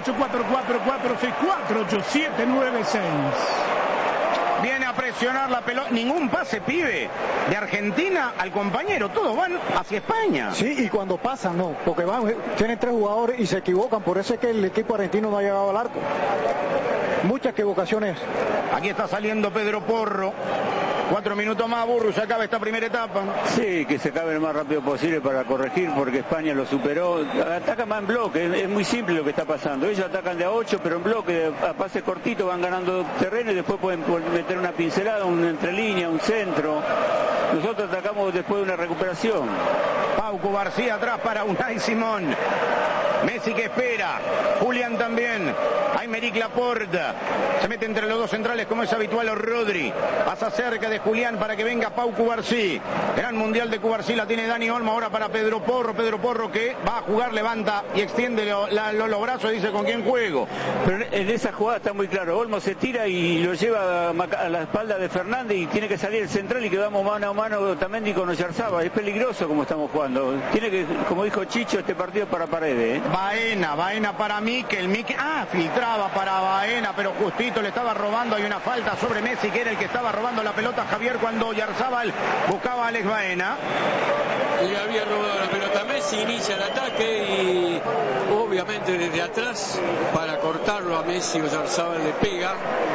Speaker 9: 844-464-8796.
Speaker 1: Viene a presionar la pelota. Ningún pase, pibe, de Argentina al compañero. Todos van hacia España.
Speaker 7: Sí, y cuando pasan, no. Porque tienen 3 jugadores y se equivocan. Por eso es que el equipo argentino no ha llegado al arco. Muchas equivocaciones.
Speaker 1: Aquí está saliendo Pedro Porro. 4 minutos más, Burro, se acaba esta primera etapa.
Speaker 2: Sí, que se acabe lo más rápido posible para corregir, porque España lo superó. Ataca más en bloque, es muy simple lo que está pasando. Ellos atacan de a 8, pero en bloque, a pases cortitos van ganando terreno y después pueden meter una pincelada, una entrelínea, un centro. Nosotros atacamos después de una recuperación.
Speaker 1: Pauco García atrás para Unai Simón. Messi que espera, Julián también, Aymeric Laporte, se mete entre los dos centrales como es habitual Rodri, pasa cerca de Julián para que venga Pau Cubarsí, gran mundial de Cubarsí la tiene Dani Olmo ahora para Pedro Porro que va a jugar, levanta y extiende los brazos y dice con quién juego.
Speaker 2: Pero en esa jugada está muy claro, Olmo se tira y lo lleva a la espalda de Fernández y tiene que salir el central y quedamos mano a mano Otamendi con Oyarzabal, es peligroso como estamos jugando, tiene que, como dijo Chicho, este partido para Paredes.
Speaker 1: Baena para Mikel, filtraba para Baena, pero justito le estaba robando, hay una falta sobre Messi que era el que estaba robando la pelota Javier cuando Oyarzabal buscaba a Alex Baena.
Speaker 4: Le había robado la pelota a Messi, inicia el ataque y obviamente desde atrás para cortarlo a Messi Oyarzabal le pega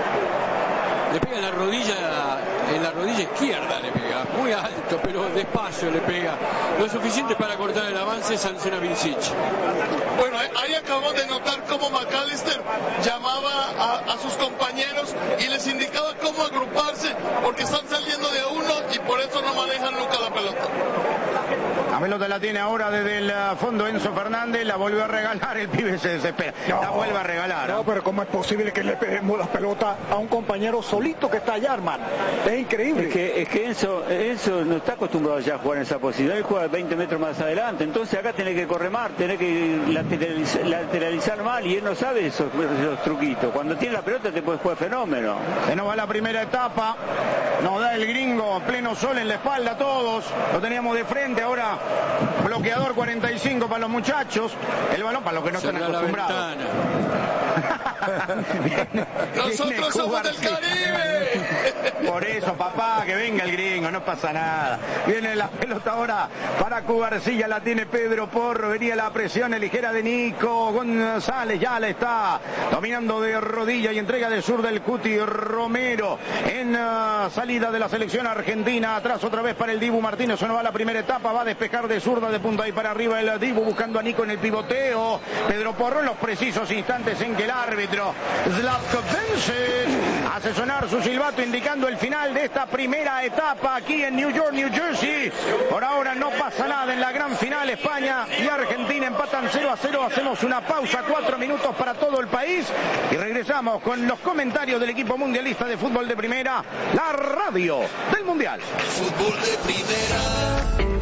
Speaker 4: en la rodilla izquierda le pega, muy alto, pero despacio le pega, lo suficiente para cortar el avance, sanciona Vincic.
Speaker 8: Bueno, ahí acabamos de notar cómo McAllister llamaba a sus compañeros y les indicaba cómo agruparse, porque están saliendo de a uno y por eso no manejan nunca la pelota.
Speaker 1: La pelota la tiene ahora desde el fondo Enzo Fernández, la volvió a regalar, el pibe se desespera, la vuelve a regalar.
Speaker 7: No, pero ¿cómo es posible que le peguemos la pelota a un compañero solito que está allá, hermano? Es increíble.
Speaker 2: Es que Enzo no está acostumbrado ya a jugar en esa posición, él juega 20 metros más adelante, entonces acá tiene que correr más, tiene que lateralizar mal y él no sabe esos truquitos. Cuando tiene la pelota te puede jugar fenómeno.
Speaker 1: Se nos va la primera etapa, nos da el gringo, pleno sol en la espalda a todos, lo teníamos de frente, ahora bloqueador 45 para los muchachos, el balón para los que no están acostumbrados.
Speaker 8: Nosotros somos del Caribe.
Speaker 1: Por eso, papá, que venga el gringo, no pasa nada. Viene la pelota ahora para Cubarsí, la tiene Pedro Porro, venía la presión ligera de Nico González, ya la está dominando de rodilla y entrega de zurda el Cuti Romero en salida de la selección argentina, atrás otra vez para el Dibu Martínez, se nos va la primera etapa, va a despejar de zurda de punta y para arriba el Dibu buscando a Nico en el pivoteo, Pedro Porro en los precisos instantes en que el árbitro árbitro Zlatko Vincent hace sonar su silbato indicando el final de esta primera etapa aquí en New York, New Jersey. Por ahora no pasa nada en la gran final. España y Argentina empatan 0-0. Hacemos una pausa, 4 minutos para todo el país y regresamos con los comentarios del equipo mundialista de fútbol de primera, la radio del Mundial.
Speaker 11: Fútbol de primera.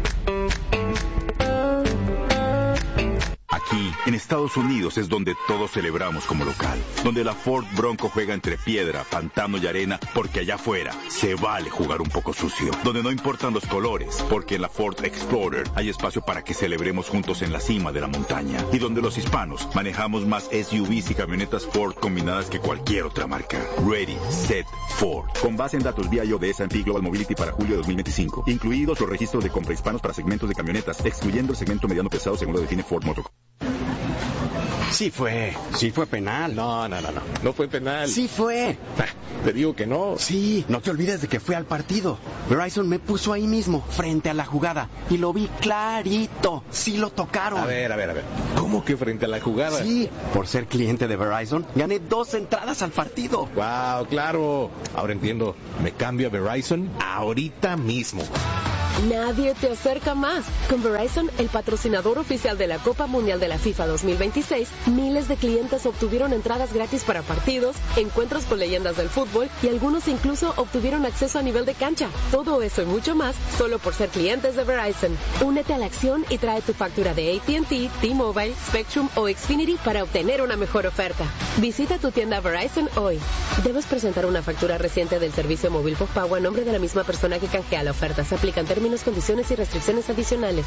Speaker 12: Aquí, en Estados Unidos, es donde todos celebramos como local. Donde la Ford Bronco juega entre piedra, pantano y arena, porque allá afuera se vale jugar un poco sucio. Donde no importan los colores, porque en la Ford Explorer hay espacio para que celebremos juntos en la cima de la montaña. Y donde los hispanos manejamos más SUVs y camionetas Ford combinadas que cualquier otra marca. Ready, Set, Ford. Con base en datos BIO de S&P Global Mobility para julio de 2025. Incluidos los registros de compra hispanos para segmentos de camionetas, excluyendo el segmento mediano pesado según lo define Ford Motor.
Speaker 13: Sí fue penal.
Speaker 14: No fue penal.
Speaker 13: Sí fue.
Speaker 14: Te digo que no.
Speaker 13: Sí, no te olvides de que fue al partido. Verizon me puso ahí mismo, frente a la jugada, y lo vi clarito. Sí lo tocaron.
Speaker 14: A ver. ¿Cómo que frente a la jugada?
Speaker 13: Sí, por ser cliente de Verizon, gané 2 entradas al partido.
Speaker 14: Wow, claro. Ahora entiendo. Me cambio a Verizon ahorita mismo.
Speaker 15: Nadie te acerca más. Con Verizon, el patrocinador oficial de la Copa Mundial de la FIFA 2026, miles de clientes obtuvieron entradas gratis para partidos, encuentros con leyendas del fútbol y algunos incluso obtuvieron acceso a nivel de cancha. Todo eso y mucho más solo por ser clientes de Verizon. Únete a la acción y trae tu factura de AT&T, T-Mobile, Spectrum o Xfinity para obtener una mejor oferta. Visita tu tienda Verizon hoy. Debes presentar una factura reciente del servicio móvil postpago a nombre de la misma persona que canjea la oferta. Se aplican términos, condiciones y restricciones adicionales.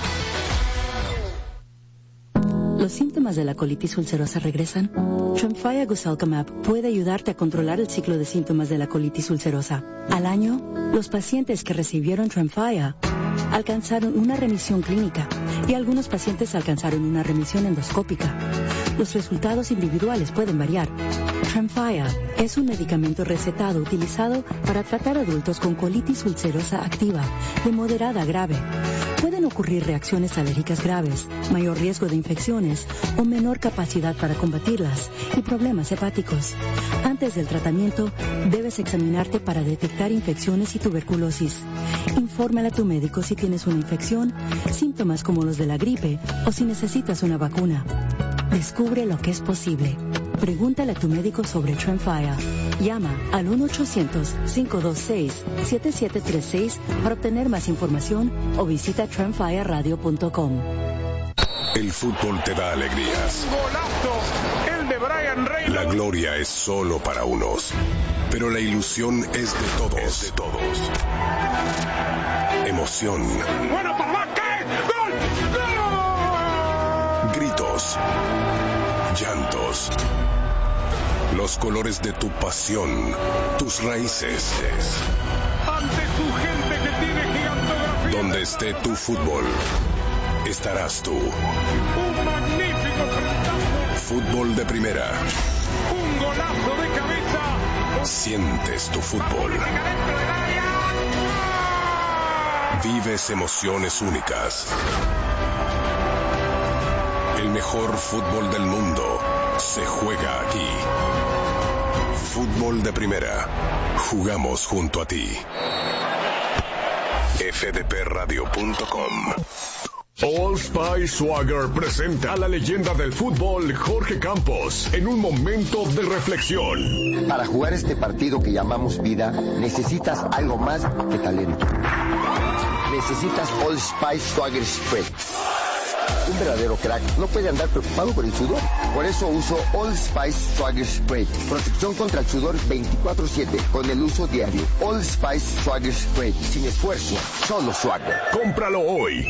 Speaker 16: ¿Los síntomas de la colitis ulcerosa regresan? Tremfya Guselkumab puede ayudarte a controlar el ciclo de síntomas de la colitis ulcerosa. Al año, los pacientes que recibieron Tremfya alcanzaron una remisión clínica y algunos pacientes alcanzaron una remisión endoscópica. Los resultados individuales pueden variar. Tremfya es un medicamento recetado utilizado para tratar adultos con colitis ulcerosa activa de moderada a grave. Pueden ocurrir reacciones alérgicas graves, mayor riesgo de infecciones o menor capacidad para combatirlas y problemas hepáticos. Antes del tratamiento, debes examinarte para detectar infecciones y tuberculosis. Infórmale a tu médico si tienes una infección, síntomas como los de la gripe o si necesitas una vacuna. Descubre lo que es posible. Pregúntale a tu médico sobre Tremfya. Llama al 1-800-526-7736 para obtener más información o visita tremfyaradio.com.
Speaker 17: El fútbol te da alegrías.
Speaker 9: ¡Golazo! El de Brian Reynolds.
Speaker 17: La gloria es solo para unos, pero la ilusión es de todos. Emoción.
Speaker 9: ¡Bueno, papá! ¿Qué? ¡Gol! ¡Gol!
Speaker 17: Gritos. Llantos. Los colores de tu pasión, tus raíces.
Speaker 9: Ante tu gente que tiene gigantografía.
Speaker 17: Donde esté tu fútbol, estarás tú.
Speaker 9: Un magnífico frentazo.
Speaker 17: Fútbol de primera.
Speaker 9: Un golazo de cabeza.
Speaker 17: Sientes tu fútbol. Vives emociones únicas. El mejor fútbol del mundo se juega aquí. Fútbol de primera. Jugamos junto a ti. fdpradio.com.
Speaker 18: Old Spice Swagger presenta a la leyenda del fútbol Jorge Campos en un momento de reflexión.
Speaker 19: Para jugar este partido que llamamos vida, necesitas algo más que talento. Necesitas Old Spice Swagger Spray. Un verdadero crack no puede andar preocupado por el sudor. Por eso uso Old Spice Swagger Spray. Protección contra el sudor 24/7 con el uso diario. Old Spice Swagger Spray. Sin esfuerzo, solo Swagger.
Speaker 18: Cómpralo hoy.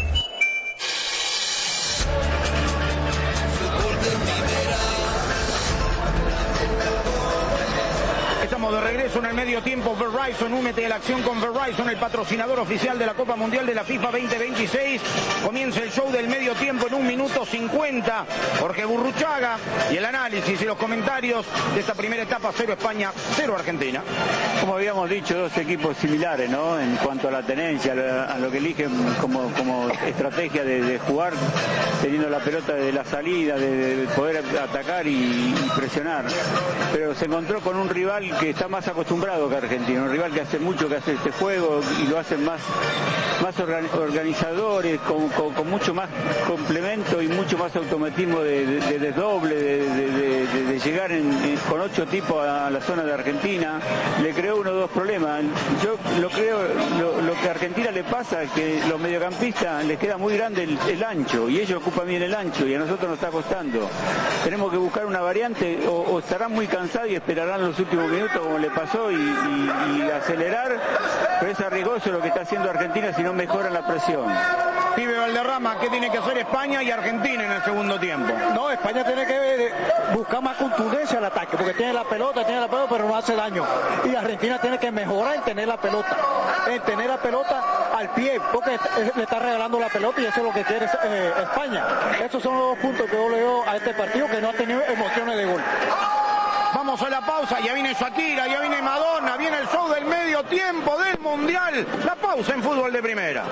Speaker 1: Estamos de regreso en el medio tiempo. Verizon, únete a la acción con Verizon, el patrocinador oficial de la Copa Mundial de la FIFA 2026. Comienza el show del medio tiempo en 1 minuto 50. Jorge Burruchaga y el análisis y los comentarios de esta primera etapa. 0 España, 0 Argentina.
Speaker 2: Como habíamos dicho, dos equipos similares, ¿no? En cuanto a la tenencia, a lo que eligen como estrategia de jugar, teniendo la pelota de la salida, de poder atacar y presionar. Pero se encontró con un rival que está más acostumbrado que Argentina, un rival que hace mucho que hace este juego y lo hacen más organizadores, con mucho más complemento y mucho más automatismo de desdoble, de llegar con 8 tipos a la zona de Argentina. Le creó 1 o 2 problemas. Yo lo creo, lo que a Argentina le pasa es que los mediocampistas les queda muy grande el ancho y ellos ocupan bien el ancho y a nosotros nos está costando. Tenemos que buscar una variante, o estarán muy cansados y esperarán los últimos minutos como le pasó y acelerar, pero es arriesgoso lo que está haciendo Argentina si no mejora la presión.
Speaker 1: Pibe Valderrama, ¿qué tiene que hacer España y Argentina en el segundo tiempo?
Speaker 7: No, España tiene que buscar más contundencia al ataque, porque tiene la pelota, pero no hace daño. Y Argentina tiene que mejorar en tener la pelota al pie, porque le está regalando la pelota y eso es lo que quiere España. Esos son los 2 puntos que yo le doy a este partido, que no ha tenido emociones de gol.
Speaker 1: Vamos a la pausa, ya viene Shakira, ya viene Madonna, viene el show del medio tiempo del Mundial. La pausa en Fútbol de Primera.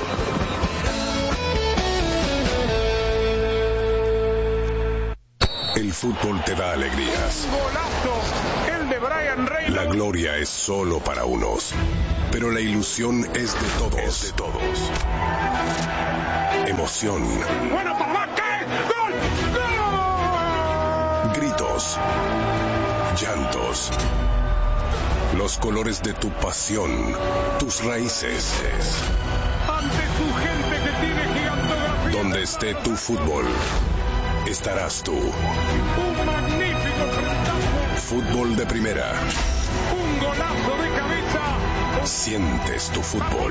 Speaker 17: El fútbol te da alegrías.
Speaker 9: Golazo, el de Brian Reynolds.
Speaker 17: La gloria es solo para unos, pero la ilusión es de todos. Emoción.
Speaker 9: Bueno, papá, ¿qué? ¡Gol! ¡Gol!
Speaker 17: Gritos. Llantos. Los colores de tu pasión, tus raíces.
Speaker 9: Ante su gente que tiene gigantografía.
Speaker 17: Donde esté tu fútbol, estarás tú.
Speaker 9: Un magnífico frentazo.
Speaker 17: Fútbol de Primera.
Speaker 9: Un golazo de cabeza.
Speaker 17: Sientes tu fútbol.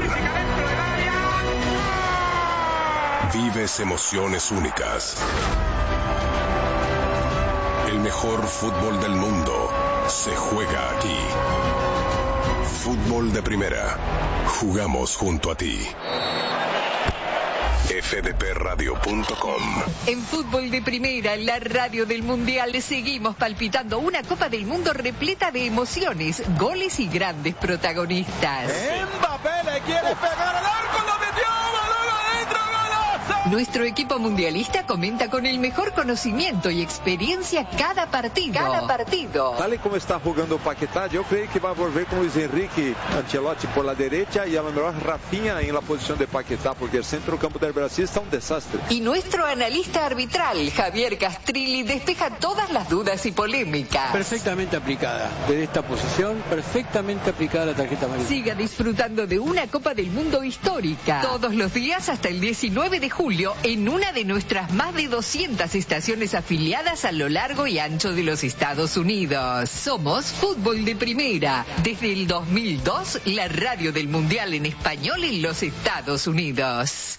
Speaker 17: Vives emociones únicas. El mejor fútbol del mundo se juega aquí. Fútbol de Primera. Jugamos junto a ti. fdpradio.com.
Speaker 10: En Fútbol de Primera, la radio del Mundial, seguimos palpitando una Copa del Mundo repleta de emociones, goles y grandes protagonistas.
Speaker 3: Mbappé le quiere pegar al arco, lo metió, balón adentro, golazo.
Speaker 10: Nuestro equipo mundialista comenta con el mejor conocimiento y experiencia cada partido.
Speaker 3: Tal y como está jugando Paquetá, yo creo que va a volver con Luis Enrique Ancelotti por la derecha y a lo mejor Rafinha en la posición de Paquetá, porque el centro campo del Brasil está un desastre.
Speaker 10: Y nuestro analista arbitral, Javier Castrilli, despeja todas las dudas y polémicas.
Speaker 4: Perfectamente aplicada. Desde esta posición, perfectamente aplicada la tarjeta amarilla.
Speaker 10: Siga disfrutando de una Copa del Mundo histórica. Todos los días hasta el 19 de julio en una de nuestras más de 200 estaciones afiliadas a lo largo y ancho de los Estados Unidos. Somos Fútbol de Primera. Desde el 2002, la radio del Mundial en español en los Estados Unidos.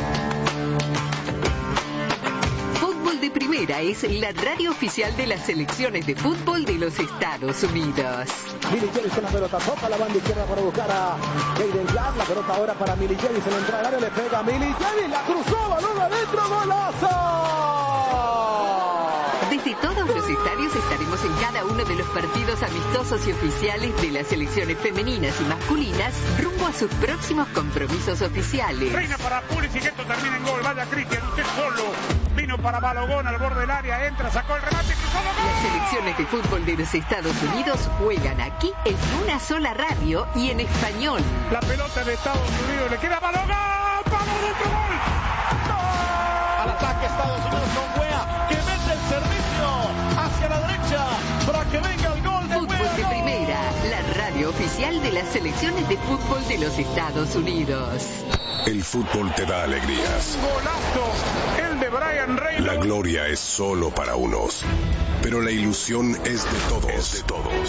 Speaker 10: Fútbol de Primera es la radio oficial de las selecciones de fútbol de los Estados Unidos.
Speaker 7: Milicheris con la pelota, toca la banda izquierda para buscar a Jaden Jack, la pelota ahora para Milicheris, se le entra al área, le pega a Milicheris, la cruzó, balón adentro, golazo.
Speaker 10: Desde todos los estadios estaremos en cada uno de los partidos amistosos y oficiales de las selecciones femeninas y masculinas rumbo a sus próximos compromisos oficiales.
Speaker 9: Reina para Pulisic, esto termina en gol. Vaya Cristian, usted solo. Vino para Balogón al borde del área, entra, sacó el remate, cruzó el gol.
Speaker 10: Las selecciones de fútbol de los Estados Unidos juegan aquí en una sola radio y en español.
Speaker 9: La pelota de Estados Unidos le queda a Balogón. ¡Vamos dentro, gol!
Speaker 3: Al ataque Estados Unidos con Wea, que mete el servicio hacia la derecha para que venga el gol de
Speaker 10: Fútbol
Speaker 3: Wea.
Speaker 10: de Primera, la radio oficial de las selecciones de fútbol de los Estados Unidos.
Speaker 17: El fútbol te da alegrías.
Speaker 9: Golazo, el de Brian Reynolds.
Speaker 17: La gloria es solo para unos, pero la ilusión es de todos.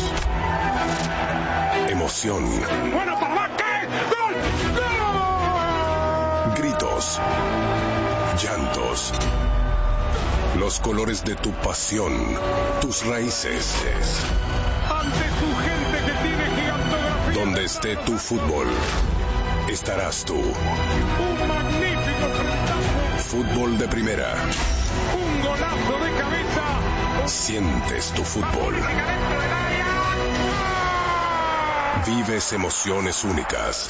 Speaker 17: Emoción.
Speaker 9: Bueno, papá, ¿qué? ¡Gol! ¡Gol!
Speaker 17: Gritos. Llantos. Los colores de tu pasión, tus raíces.
Speaker 9: ante su gente que tiene gigantografía.
Speaker 17: Donde esté tu fútbol, estarás tú.
Speaker 9: Un magnífico frentazo.
Speaker 17: Fútbol de primera.
Speaker 9: Un golazo de cabeza.
Speaker 17: Sientes tu fútbol. Vives emociones únicas.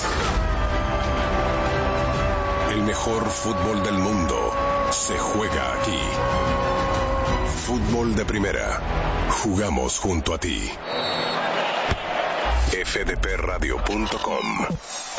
Speaker 17: El mejor fútbol del mundo se juega aquí. Fútbol de primera. Jugamos junto a ti. fdpradio.com